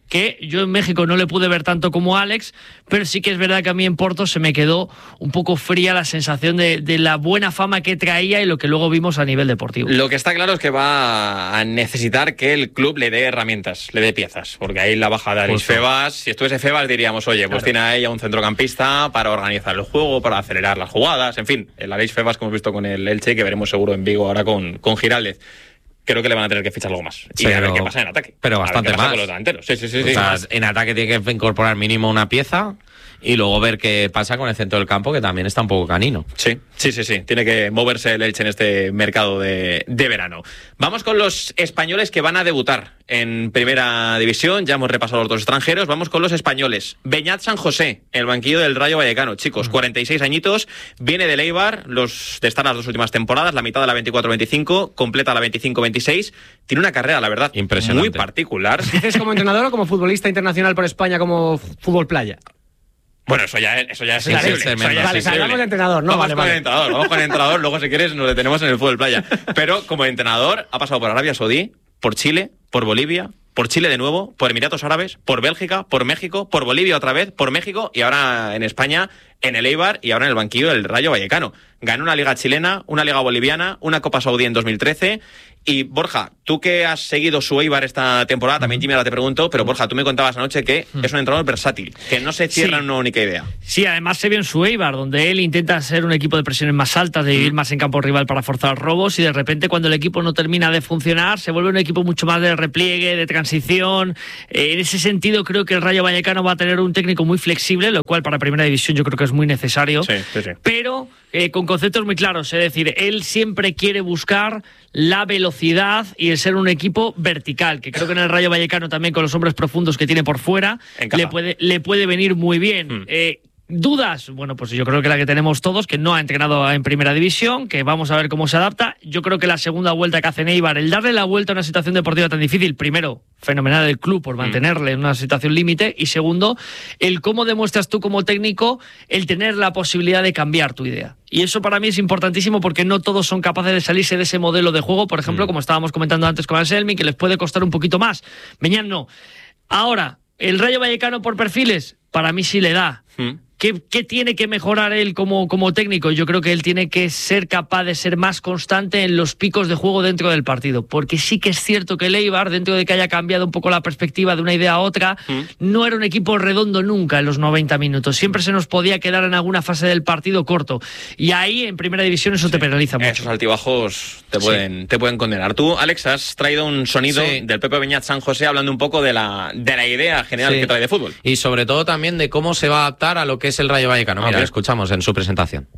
que yo en México no le pude ver tanto como Alex, pero sí que es verdad que a mí en Porto se me quedó un poco fría la sensación de, de la buena fama que traía y lo que luego vimos a nivel deportivo. Lo que está claro es que va a necesitar que el club le dé herramientas, le dé piezas, porque ahí la baja de Aris Febas, si estuviese Febas diríamos, oye, pues claro, tiene ahí a un centrocampista para organizar el juego, para acelerar las jugadas, en fin, el Aris Febas que hemos visto con el Elche, que veremos seguro en Vigo ahora con, con Giraldez. Creo que le van a tener que fichar algo más. Y pero, a ver qué pasa en ataque. Pero bastante más. Sí, sí, sí, o sí. sea, en ataque tiene que incorporar mínimo una pieza y luego ver qué pasa con el centro del campo, que también está un poco canino. Sí, sí, sí, sí. Tiene que moverse el Elche en este mercado de, de verano. Vamos con los españoles que van a debutar en Primera División. Ya hemos repasado los dos extranjeros. Vamos con los españoles. Beñat San José, el banquillo del Rayo Vallecano. Chicos, cuarenta y seis añitos, viene del Eibar, los, de estar las dos últimas temporadas, la mitad de la veinticuatro veinticinco, completa la veinticinco veintiséis. Tiene una carrera, la verdad, impresionante, muy particular. ¿Dices como entrenador o como futbolista internacional por España, como fútbol playa? Bueno, eso ya, eso ya es Vale, sensible. Eso ya vale, es hablamos de entrenador, ¿no? Vamos Vale, con vale. el entrenador, vamos con el entrenador, luego si quieres nos detenemos en el fútbol playa. Pero como entrenador ha pasado por Arabia Saudí, por Chile, por Bolivia, por Chile de nuevo, por Emiratos Árabes, por Bélgica, por México, por Bolivia otra vez, por México y ahora en España, en el Eibar y ahora en el banquillo del Rayo Vallecano. Ganó una liga chilena, una liga boliviana, una Copa Saudí en dos mil trece. Y Borja, tú que has seguido su Eibar esta temporada, también Jimmy ahora te pregunto, pero Borja, tú me contabas anoche que es un entrenador versátil, que no se cierra en una única idea. Sí, además se vio en su Eibar, donde él intenta ser un equipo de presiones más altas, de ir más en campo rival para forzar robos, y de repente cuando el equipo no termina de funcionar, se vuelve un equipo mucho más de repliegue, de transición. Eh, en ese sentido creo que el Rayo Vallecano va a tener un técnico muy flexible, lo cual para Primera División yo creo que es muy necesario. Sí, sí, sí. Pero eh, con conceptos muy claros, es decir, él siempre quiere buscar la velocidad y el ser un equipo vertical, que creo que en el Rayo Vallecano también con los hombres profundos que tiene por fuera le puede, le puede venir muy bien. Mm. Eh, ¿Dudas? Bueno, pues yo creo que la que tenemos todos, que no ha entrenado en Primera División, que vamos a ver cómo se adapta. Yo creo que la segunda vuelta que hace Eibar, el darle la vuelta a una situación deportiva tan difícil, primero, fenomenal el club por mantenerle en una situación límite, y segundo, el cómo demuestras tú como técnico el tener la posibilidad de cambiar tu idea. Y eso para mí es importantísimo porque no todos son capaces de salirse de ese modelo de juego, por ejemplo, mm. como estábamos comentando antes con Anselmi, que les puede costar un poquito más. Beñat no. Ahora, el Rayo Vallecano por perfiles, para mí sí le da. Mm. ¿Qué, ¿Qué tiene que mejorar él como, como técnico? Yo creo que él tiene que ser capaz de ser más constante en los picos de juego dentro del partido, porque sí que es cierto que el Eibar, dentro de que haya cambiado un poco la perspectiva de una idea a otra, ¿Mm? no era un equipo redondo nunca en los noventa minutos, siempre se nos podía quedar en alguna fase del partido corto, y ahí en Primera División eso sí. te penaliza mucho. Esos altibajos te pueden, sí. te pueden condenar. Tú, Alex, has traído un sonido sí. del Pepe Beñat San José hablando un poco de la, de la idea general sí. que trae de fútbol. Y sobre todo también de cómo se va a adaptar a lo que es el Rayo Vallecano. Mira, okay. escuchamos en su presentación.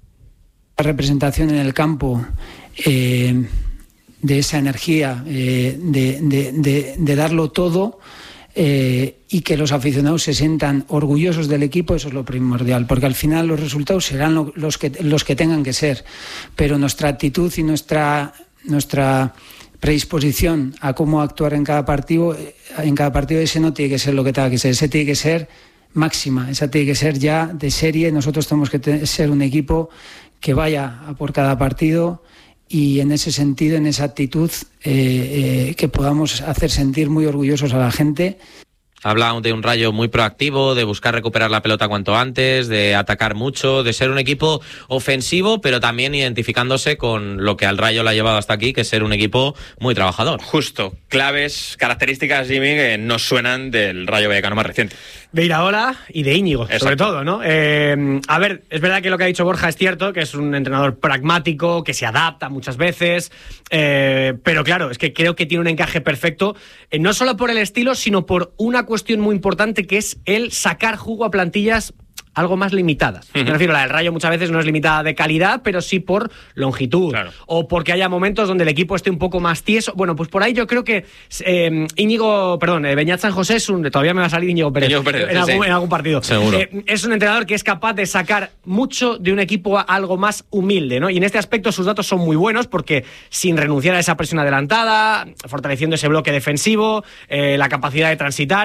La representación en el campo eh, de esa energía, eh, de, de, de, de darlo todo eh, y que los aficionados se sientan orgullosos del equipo, eso es lo primordial, porque al final los resultados serán lo, los, que, los que tengan que ser, pero nuestra actitud y nuestra, nuestra predisposición a cómo actuar en cada partido, en cada partido ese no tiene que ser lo que tenga que ser, ese tiene que ser máxima, esa tiene que ser ya de serie. Nosotros tenemos que te- ser un equipo que vaya a por cada partido y en ese sentido, en esa actitud, eh, eh, que podamos hacer sentir muy orgullosos a la gente. Habla de un Rayo muy proactivo, de buscar recuperar la pelota cuanto antes, de atacar mucho, de ser un equipo ofensivo, pero también identificándose con lo que al Rayo le ha llevado hasta aquí, que es ser un equipo muy trabajador. Justo, claves, características, Jimmy, que nos suenan del Rayo Vallecano más reciente. De Iraola y de Íñigo, Exacto. sobre todo, ¿no? Eh, a ver, es verdad que lo que ha dicho Borja es cierto, que es un entrenador pragmático, que se adapta muchas veces, eh, pero claro, es que creo que tiene un encaje perfecto, eh, no solo por el estilo, sino por una cuestión muy importante, que es el sacar jugo a plantillas algo más limitadas. Uh-huh. Me refiero, la del Rayo muchas veces no es limitada de calidad, pero sí por longitud. Claro. O porque haya momentos donde el equipo esté un poco más tieso. Bueno, pues por ahí yo creo que eh, Íñigo, perdón, eh, Beñat San José es un... Todavía me va a salir Íñigo Pérez, Íñigo Pérez en, algún, sí. en algún partido. Seguro. Eh, es un entrenador que es capaz de sacar mucho de un equipo a algo más humilde, ¿no? Y en este aspecto sus datos son muy buenos, porque sin renunciar a esa presión adelantada, fortaleciendo ese bloque defensivo, eh, la capacidad de transitar...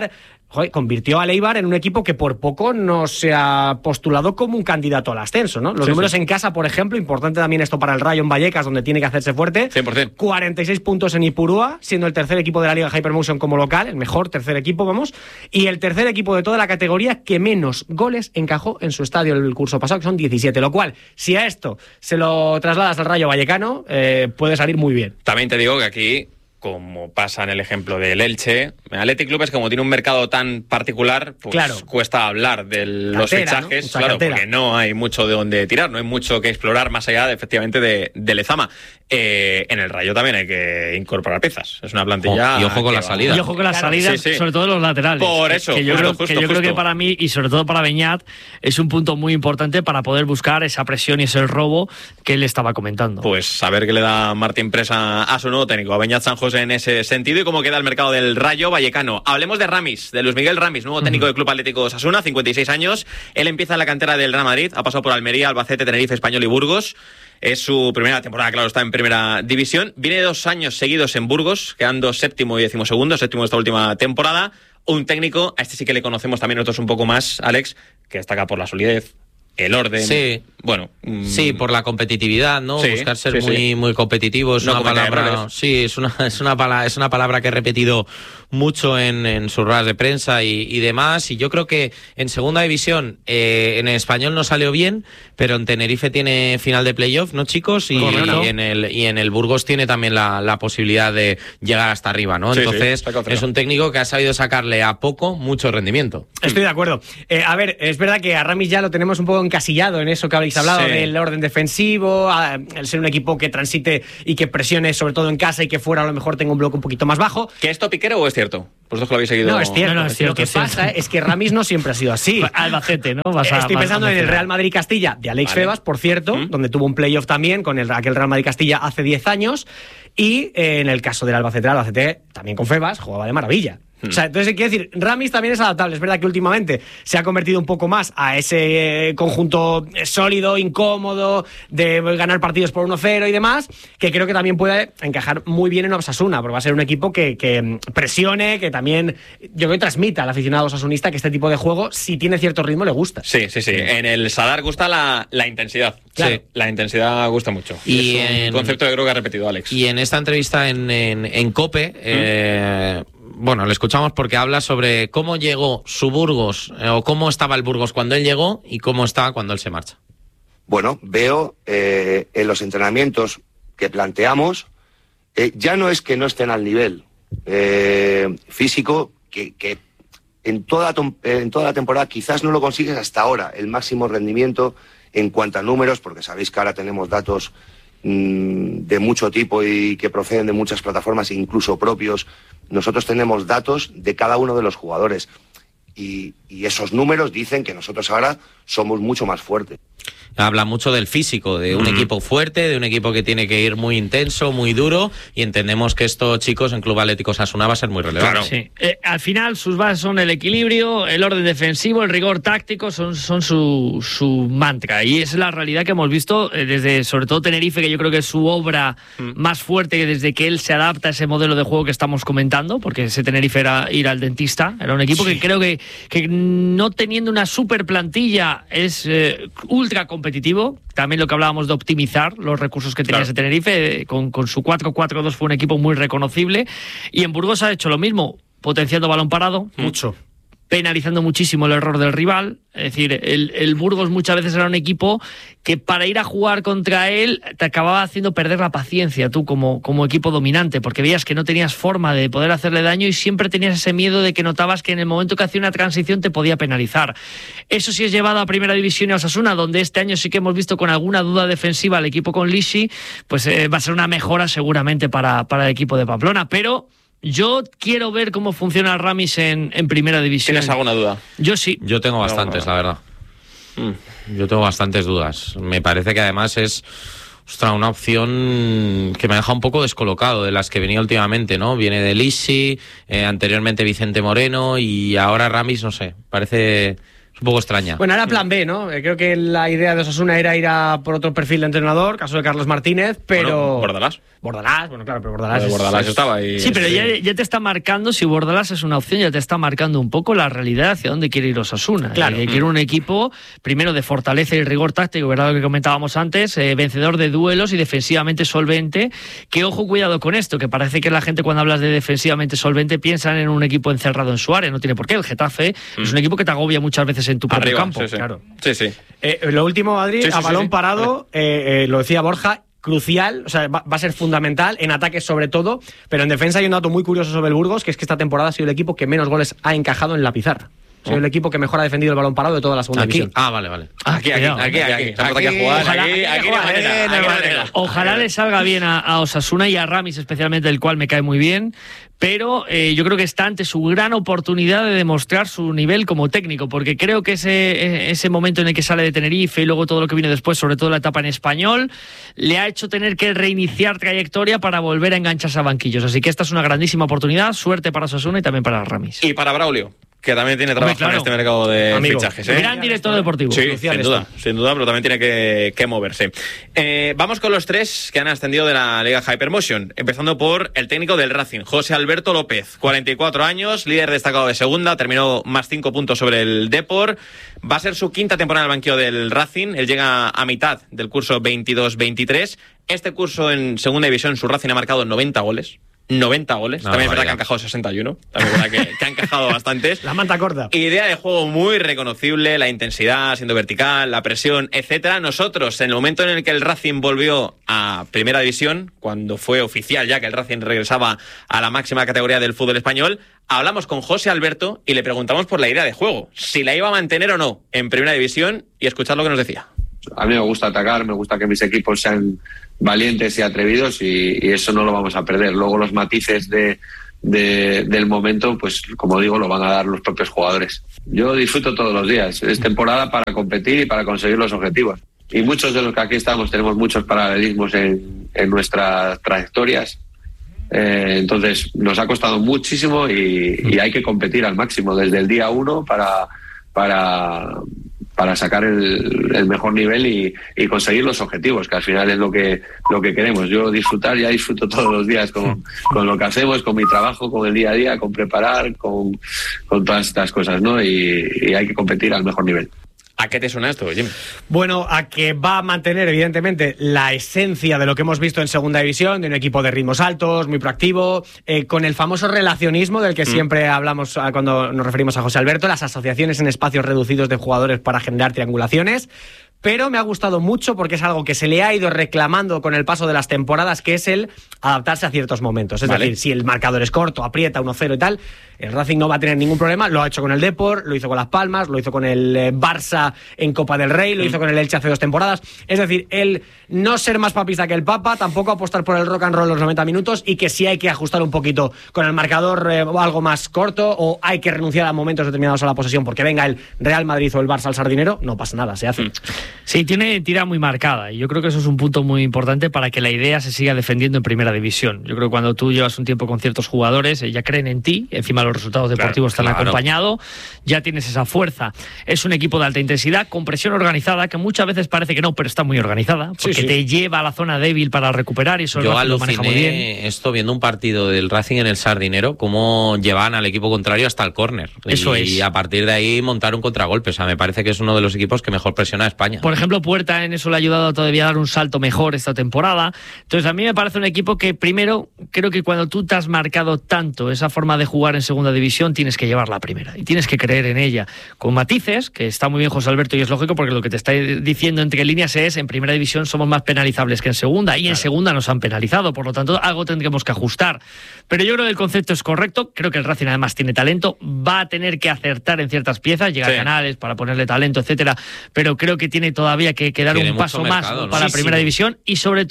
joder, convirtió al Eibar en un equipo que por poco no se ha postulado como un candidato al ascenso, ¿no? Los sí, números sí. en casa, por ejemplo, importante también esto para el Rayo en Vallecas, donde tiene que hacerse fuerte. cien por ciento. cuarenta y seis puntos en Ipurúa, siendo el tercer equipo de la Liga Hypermotion como local, el mejor tercer equipo, vamos, y el tercer equipo de toda la categoría que menos goles encajó en su estadio el curso pasado, que son diecisiete, lo cual, si a esto se lo trasladas al Rayo Vallecano, eh, puede salir muy bien. También te digo que aquí, como pasa en el ejemplo del Elche, el Athletic Club es como tiene un mercado tan particular, pues claro. cuesta hablar de los cartera, fichajes, ¿no? Claro, cartera. Porque no hay mucho de dónde tirar, no hay mucho que explorar más allá de, efectivamente de, de Lezama. Eh, en el Rayo también hay que incorporar piezas, es una plantilla... Oh, y ojo con la salida. Y ojo con las claro, salidas, sí, sí. sobre todo los laterales. Por eso, que yo, justo, creo, justo, que yo justo. creo que para mí, y sobre todo para Beñat, es un punto muy importante para poder buscar esa presión y ese robo que él estaba comentando. Pues a ver qué le da Martín Presa a su nuevo técnico, a Beñat San José en ese sentido, y cómo queda el mercado del Rayo Vallecano. Hablemos de Ramis, de Luis Miguel Ramis, nuevo técnico uh-huh. del Club Atlético Osasuna, cincuenta y seis años. Él empieza en la cantera del Real Madrid, ha pasado por Almería, Albacete, Tenerife, Español y Burgos. Es su primera temporada, claro, está en primera división. Viene dos años seguidos en Burgos, quedando séptimo y decimosegundo, séptimo de esta última temporada. Un técnico, a este sí que le conocemos también nosotros un poco más, Alex, que destaca por la solidez, el orden. Sí. Bueno. Mmm... Sí, por la competitividad, ¿no? Sí, Buscar ser sí, muy, sí. muy competitivo. Es no una palabra. Errores. Sí, es una, es una palabra, es una palabra que he repetido mucho en, en sus ruedas de prensa y, y demás. Y yo creo que en segunda división, eh, en el Español no salió bien, pero en Tenerife tiene final de playoff, ¿no, chicos? Y, y en el y en el Burgos tiene también la, la posibilidad de llegar hasta arriba, ¿no? Sí, Entonces, sí, es un técnico que ha sabido sacarle a poco mucho rendimiento. Estoy de acuerdo. Eh, a ver, es verdad que a Ramis ya lo tenemos un poco encasillado en eso que habéis hablado, sí. del orden defensivo, el ser un equipo que transite y que presione sobre todo en casa y que fuera a lo mejor tenga un bloque un poquito más bajo. ¿Que esto piquero o es cierto? Vosotros que lo habéis seguido. No, es cierto. No, no, es cierto lo que es pasa cierto. es que Ramis no siempre ha sido así. Albacete, ¿no? Vas a, Estoy vas pensando a en el Real Madrid-Castilla de Alex vale. Febas, por cierto, ¿Mm? donde tuvo un playoff también con el, aquel Real Madrid-Castilla hace diez años. Y eh, en el caso del Albacete, el Albacete también con Febas jugaba de maravilla. O sea, entonces, quiero decir, Ramis también es adaptable. Es verdad que últimamente se ha convertido un poco más a ese conjunto sólido, incómodo, de ganar partidos por uno cero y demás, que creo que también puede encajar muy bien en Osasuna, porque va a ser un equipo que, que presione, que también, yo creo que transmita al aficionado osasunista que este tipo de juego, si tiene cierto ritmo, le gusta. Sí, sí, sí. En el Sadar gusta la, la intensidad. Claro. Sí, la intensidad gusta mucho. Y es un en, concepto que creo que ha repetido Alex. Y en esta entrevista en, en, en COPE... ¿Mm? eh, Bueno, le escuchamos porque habla sobre cómo llegó su Burgos, eh, o cómo estaba el Burgos cuando él llegó y cómo está cuando él se marcha. Bueno, veo eh, en los entrenamientos que planteamos, eh, ya no es que no estén al nivel eh, físico, que, que en, toda, en toda la temporada quizás no lo consigues hasta ahora, el máximo rendimiento en cuanto a números, porque sabéis que ahora tenemos datos mmm, de mucho tipo y que proceden de muchas plataformas, incluso propios. Nosotros tenemos datos de cada uno de los jugadores y, y esos números dicen que nosotros ahora somos mucho más fuertes. Habla mucho del físico, de un mm. equipo fuerte, de un equipo que tiene que ir muy intenso, muy duro, y entendemos que estos chicos en Club Atlético Osasuna va a ser muy relevante. Claro. Sí. Eh, al final sus bases son el equilibrio, el orden defensivo, el rigor táctico, son, son su, su mantra, y es la realidad que hemos visto eh, desde sobre todo Tenerife, que yo creo que es su obra mm. más fuerte desde que él se adapta a ese modelo de juego que estamos comentando, porque ese Tenerife era ir al dentista, era un equipo sí. que creo que, que no teniendo una super plantilla es eh, ultra competitivo. También lo que hablábamos de optimizar los recursos que tenía claro. ese Tenerife, con, con su cuatro cuatro dos fue un equipo muy reconocible, y en Burgos ha hecho lo mismo, potenciando balón parado, mucho, penalizando muchísimo el error del rival. Es decir, el, el Burgos muchas veces era un equipo que para ir a jugar contra él te acababa haciendo perder la paciencia tú como, como equipo dominante, porque veías que no tenías forma de poder hacerle daño y siempre tenías ese miedo de que notabas que en el momento que hacía una transición te podía penalizar. Eso sí es llevado a Primera División y a Osasuna, donde este año sí que hemos visto con alguna duda defensiva al equipo con Lisi, pues eh, va a ser una mejora seguramente para, para el equipo de Pamplona, pero... Yo quiero ver cómo funciona Ramis en, en Primera División. ¿Tienes alguna duda? Yo sí. Yo tengo bastantes, la verdad. Mm. Yo tengo bastantes dudas. Me parece que además es ostras, una opción que me deja un poco descolocado de las que venía últimamente, ¿no? Viene de Lisi, eh, anteriormente Vicente Moreno y ahora Ramis, no sé. Parece... un poco extraña. Bueno, era plan B, ¿no? Eh, creo que la idea de Osasuna era ir a por otro perfil de entrenador, caso de Carlos Martínez, pero... Bueno, Bordalás. Bordalás, bueno, claro, pero Bordalás... Es, Bordalás es, estaba ahí. Sí, pero ya, ya te está marcando, si Bordalás es una opción, ya te está marcando un poco la realidad hacia dónde quiere ir Osasuna. Claro. Eh, quiere un equipo, primero, de fortaleza y rigor táctico, ¿verdad? Lo que comentábamos antes, eh, vencedor de duelos y defensivamente solvente. Que, ojo, cuidado con esto, que parece que la gente cuando hablas de defensivamente solvente piensan en un equipo encerrado en su área, no tiene por qué. El Getafe mm. es un equipo que te agobia muchas veces en tu propio Arriba, campo. Sí, sí. Claro. Sí, sí. Eh, lo último, Adri, sí, sí, a balón sí, sí. parado, eh, eh, lo decía Borja, crucial, o sea, va, va a ser fundamental, en ataques sobre todo, pero en defensa hay un dato muy curioso sobre el Burgos, que es que esta temporada ha sido el equipo que menos goles ha encajado en la pizarra. Ha sido oh. el equipo que mejor ha defendido el balón parado de toda la segunda aquí. división. Ah, vale, vale. Ah, aquí, aquí, aquí, aquí, aquí, aquí, aquí, aquí, jugar, ojalá, aquí, aquí, ojalá, aquí, aquí, aquí, aquí, ojalá le salga bien a, a Osasuna y a Ramis especialmente, el cual me cae muy bien, pero eh, yo creo que está ante su gran oportunidad de demostrar su nivel como técnico, porque creo que ese, ese momento en el que sale de Tenerife y luego todo lo que viene después, sobre todo la etapa en Español, le ha hecho tener que reiniciar trayectoria para volver a engancharse a banquillos. Así que esta es una grandísima oportunidad, suerte para Osasuna y también para Ramis. Y para Braulio, que también tiene trabajo Hombre, claro. en este mercado de Amigo, fichajes. ¿eh? Gran director deportivo. Sí, sin duda, sin duda, pero también tiene que, que moverse. Eh, vamos con los tres que han ascendido de la Liga Hypermotion, empezando por el técnico del Racing, José Alberto López, cuarenta y cuatro años, líder destacado de segunda, terminó más cinco puntos sobre el Depor. Va a ser su quinta temporada en el banquillo del Racing, él llega a mitad del curso veintidós veintitrés. Este curso en segunda división, su Racing ha marcado noventa goles. noventa goles, no, también es verdad que han encajado sesenta y uno, también es verdad que, que han encajado bastantes. La manta corta. Idea de juego muy reconocible, la intensidad siendo vertical, la presión, etcétera. Nosotros, en el momento en el que el Racing volvió a Primera División, cuando fue oficial ya que el Racing regresaba a la máxima categoría del fútbol español, hablamos con José Alberto y le preguntamos por la idea de juego, si la iba a mantener o no en Primera División, y escuchad lo que nos decía. A mí me gusta atacar, me gusta que mis equipos sean valientes y atrevidos y, y eso no lo vamos a perder. Luego los matices de, de, del momento, pues como digo, lo van a dar los propios jugadores. Yo disfruto todos los días. Es temporada para competir y para conseguir los objetivos. Y muchos de los que aquí estamos tenemos muchos paralelismos en, en nuestras trayectorias. Eh, entonces nos ha costado muchísimo y, y hay que competir al máximo desde el día uno para... para para sacar el, el mejor nivel y, y conseguir los objetivos, que al final es lo que lo que queremos. Yo disfrutar, ya disfruto todos los días con, con lo que hacemos, con mi trabajo, con el día a día, con preparar, con, con todas estas cosas, ¿no? Y, y hay que competir al mejor nivel. ¿A qué te suena esto, Jim? Bueno, a que va a mantener, evidentemente, la esencia de lo que hemos visto en Segunda División, de un equipo de ritmos altos, muy proactivo, eh, con el famoso relacionismo del que mm. siempre hablamos cuando nos referimos a José Alberto, las asociaciones en espacios reducidos de jugadores para generar triangulaciones. Pero me ha gustado mucho porque es algo que se le ha ido reclamando con el paso de las temporadas, que es el adaptarse a ciertos momentos. Es vale. decir, si el marcador es corto, aprieta uno cero y tal, el Racing no va a tener ningún problema. Lo ha hecho con el Depor, lo hizo con Las Palmas, lo hizo con el eh, Barça en Copa del Rey, lo mm. hizo con el Elche hace dos temporadas. Es decir, el no ser más papista que el Papa, tampoco apostar por el rock and roll los noventa minutos, y que si hay que ajustar un poquito con el marcador eh, algo más corto, o hay que renunciar a momentos determinados a la posesión porque venga el Real Madrid o el Barça al sardinero, no pasa nada, se hace. Mm. Sí, tiene tira muy marcada y yo creo que eso es un punto muy importante para que la idea se siga defendiendo en Primera División. Yo creo que cuando tú llevas un tiempo con ciertos jugadores, ya creen en ti, encima los resultados deportivos claro, te han claro. acompañado, ya tienes esa fuerza. Es un equipo de alta intensidad, con presión organizada, que muchas veces parece que no, pero está muy organizada, porque sí, sí. te lleva a la zona débil para recuperar y eso yo lo maneja muy bien. Esto viendo un partido del Racing en el Sardinero, cómo llevan al equipo contrario hasta el córner. Eso y, es. Y a partir de ahí montar un contragolpe. O sea, me parece que es uno de los equipos que mejor presiona a España. Por ejemplo, Puerta en eso le ha ayudado todavía a dar un salto mejor esta temporada. Entonces a mí me parece un equipo que primero, creo que cuando tú te has marcado tanto esa forma de jugar en Segunda División, tienes que llevarla a Primera y tienes que creer en ella. Con matices, que está muy bien José Alberto y es lógico porque lo que te está diciendo entre líneas es en Primera División somos más penalizables que en Segunda y claro. en Segunda nos han penalizado, por lo tanto algo tendremos que ajustar. Pero yo creo que el concepto es correcto, creo que el Racing además tiene talento, va a tener que acertar en ciertas piezas, llegar sí. a Canales para ponerle talento, etcétera, pero creo que tiene todavía que, que dar tiene un paso mercado, más ¿no? para sí, Primera sí. División y sobre todo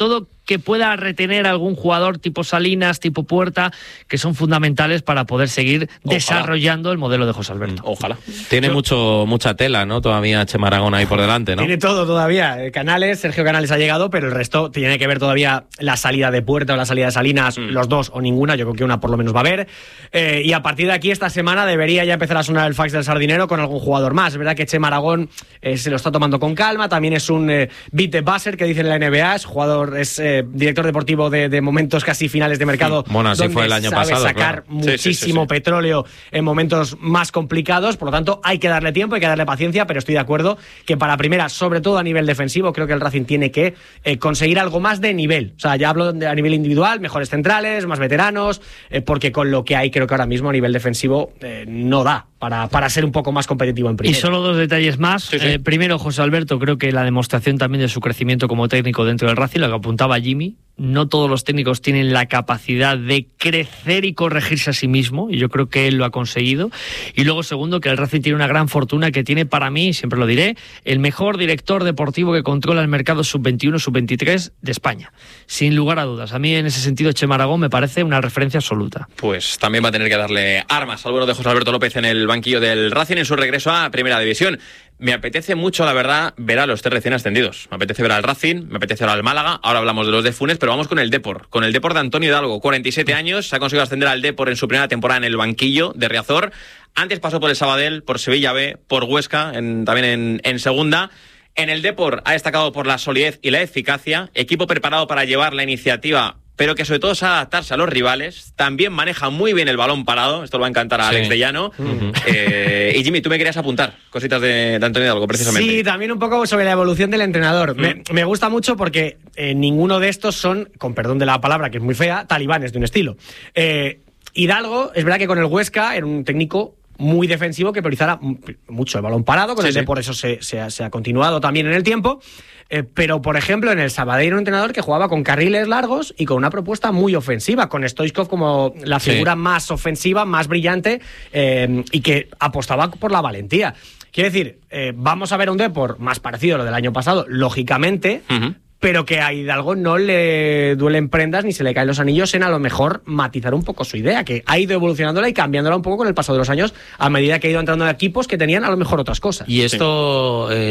que pueda retener a algún jugador tipo Salinas, tipo Puerta, que son fundamentales para poder seguir Ojalá. desarrollando el modelo de José Alberto. Ojalá. Tiene Yo... mucho mucha tela, ¿no? Todavía Chema Aragón ahí por delante, ¿no? Tiene todo todavía. Canales, Sergio Canales ha llegado, pero el resto tiene que ver todavía la salida de Puerta o la salida de Salinas, mm. los dos o ninguna. Yo creo que una por lo menos va a haber. Eh, y a partir de aquí, esta semana, debería ya empezar a sonar el fax del Sardinero con algún jugador más. Es verdad que Chema Aragón eh, se lo está tomando con calma. También es un eh, beat the buzzer que dicen en la N B A. Es jugador, es eh, director deportivo de, de momentos casi finales de mercado. Mm. Bueno, así donde fue el año sabe pasado. sacar Claro. muchísimo Sí, sí, sí, sí. petróleo en momentos más complicados. Por lo tanto, hay que darle tiempo, hay que darle paciencia, pero estoy de acuerdo que para primera, sobre todo a nivel defensivo, creo que el Racing tiene que eh, conseguir algo más de nivel. O sea, ya hablo de, a nivel individual, mejores centrales, más veteranos, eh, porque con lo que hay creo que ahora mismo a nivel defensivo eh, no da para, para ser un poco más competitivo en primera. Y solo dos detalles más. Sí, sí. Eh, primero, José Alberto, creo que la demostración también de su crecimiento como técnico dentro del Racing, lo que apuntaba Jimmy, no todos los técnicos tienen la capacidad de crecer y corregirse a sí mismo, y yo creo que él lo ha conseguido. Y luego, segundo, que el Racing tiene una gran fortuna que tiene, para mí, siempre lo diré, el mejor director deportivo que controla el mercado sub veintiuno, sub veintitrés de España. Sin lugar a dudas. A mí, en ese sentido, Chema Aragón me parece una referencia absoluta. Pues también va a tener que darle armas al bueno de José Alberto López en el banquillo del Racing en su regreso a Primera División. Me apetece mucho, la verdad, ver a los tres recién ascendidos. Me apetece ver al Racing, me apetece ver al Málaga. Ahora hablamos de los de Funes, pero vamos con el Depor. Con el Depor de Antonio Hidalgo, cuarenta y siete años. Se ha conseguido ascender al Depor en su primera temporada en el banquillo de Riazor. Antes pasó por el Sabadell, por Sevilla B, por Huesca, en, también en, en segunda. En el Depor ha destacado por la solidez y la eficacia. Equipo preparado para llevar la iniciativa, pero que sobre todo sabe adaptarse a los rivales. También maneja muy bien el balón parado. Esto le va a encantar a sí. Alex de Llano. Uh-huh. eh, y Jimmy, tú me querías apuntar cositas de, de Antonio Hidalgo, precisamente. Sí, también un poco sobre la evolución del entrenador. Uh-huh. Me, me gusta mucho porque eh, ninguno de estos son, con perdón de la palabra, que es muy fea, talibanes de un estilo. Eh, Hidalgo, es verdad que con el Huesca era un técnico muy defensivo que priorizara mucho el balón parado, con sí, el sí. de por eso se, se, ha, se ha continuado también en el tiempo. Eh, pero, por ejemplo, en el Sabadell era un entrenador que jugaba con carriles largos y con una propuesta muy ofensiva, con Stoichkov como la figura sí. más ofensiva, más brillante, eh, y que apostaba por la valentía. Quiero decir, eh, vamos a ver un Depor más parecido a lo del año pasado, lógicamente, uh-huh. pero que a Hidalgo no le duelen prendas ni se le caen los anillos en a lo mejor matizar un poco su idea, que ha ido evolucionándola y cambiándola un poco con el paso de los años a medida que ha ido entrando en equipos que tenían a lo mejor otras cosas. Y esto... Sí. Eh...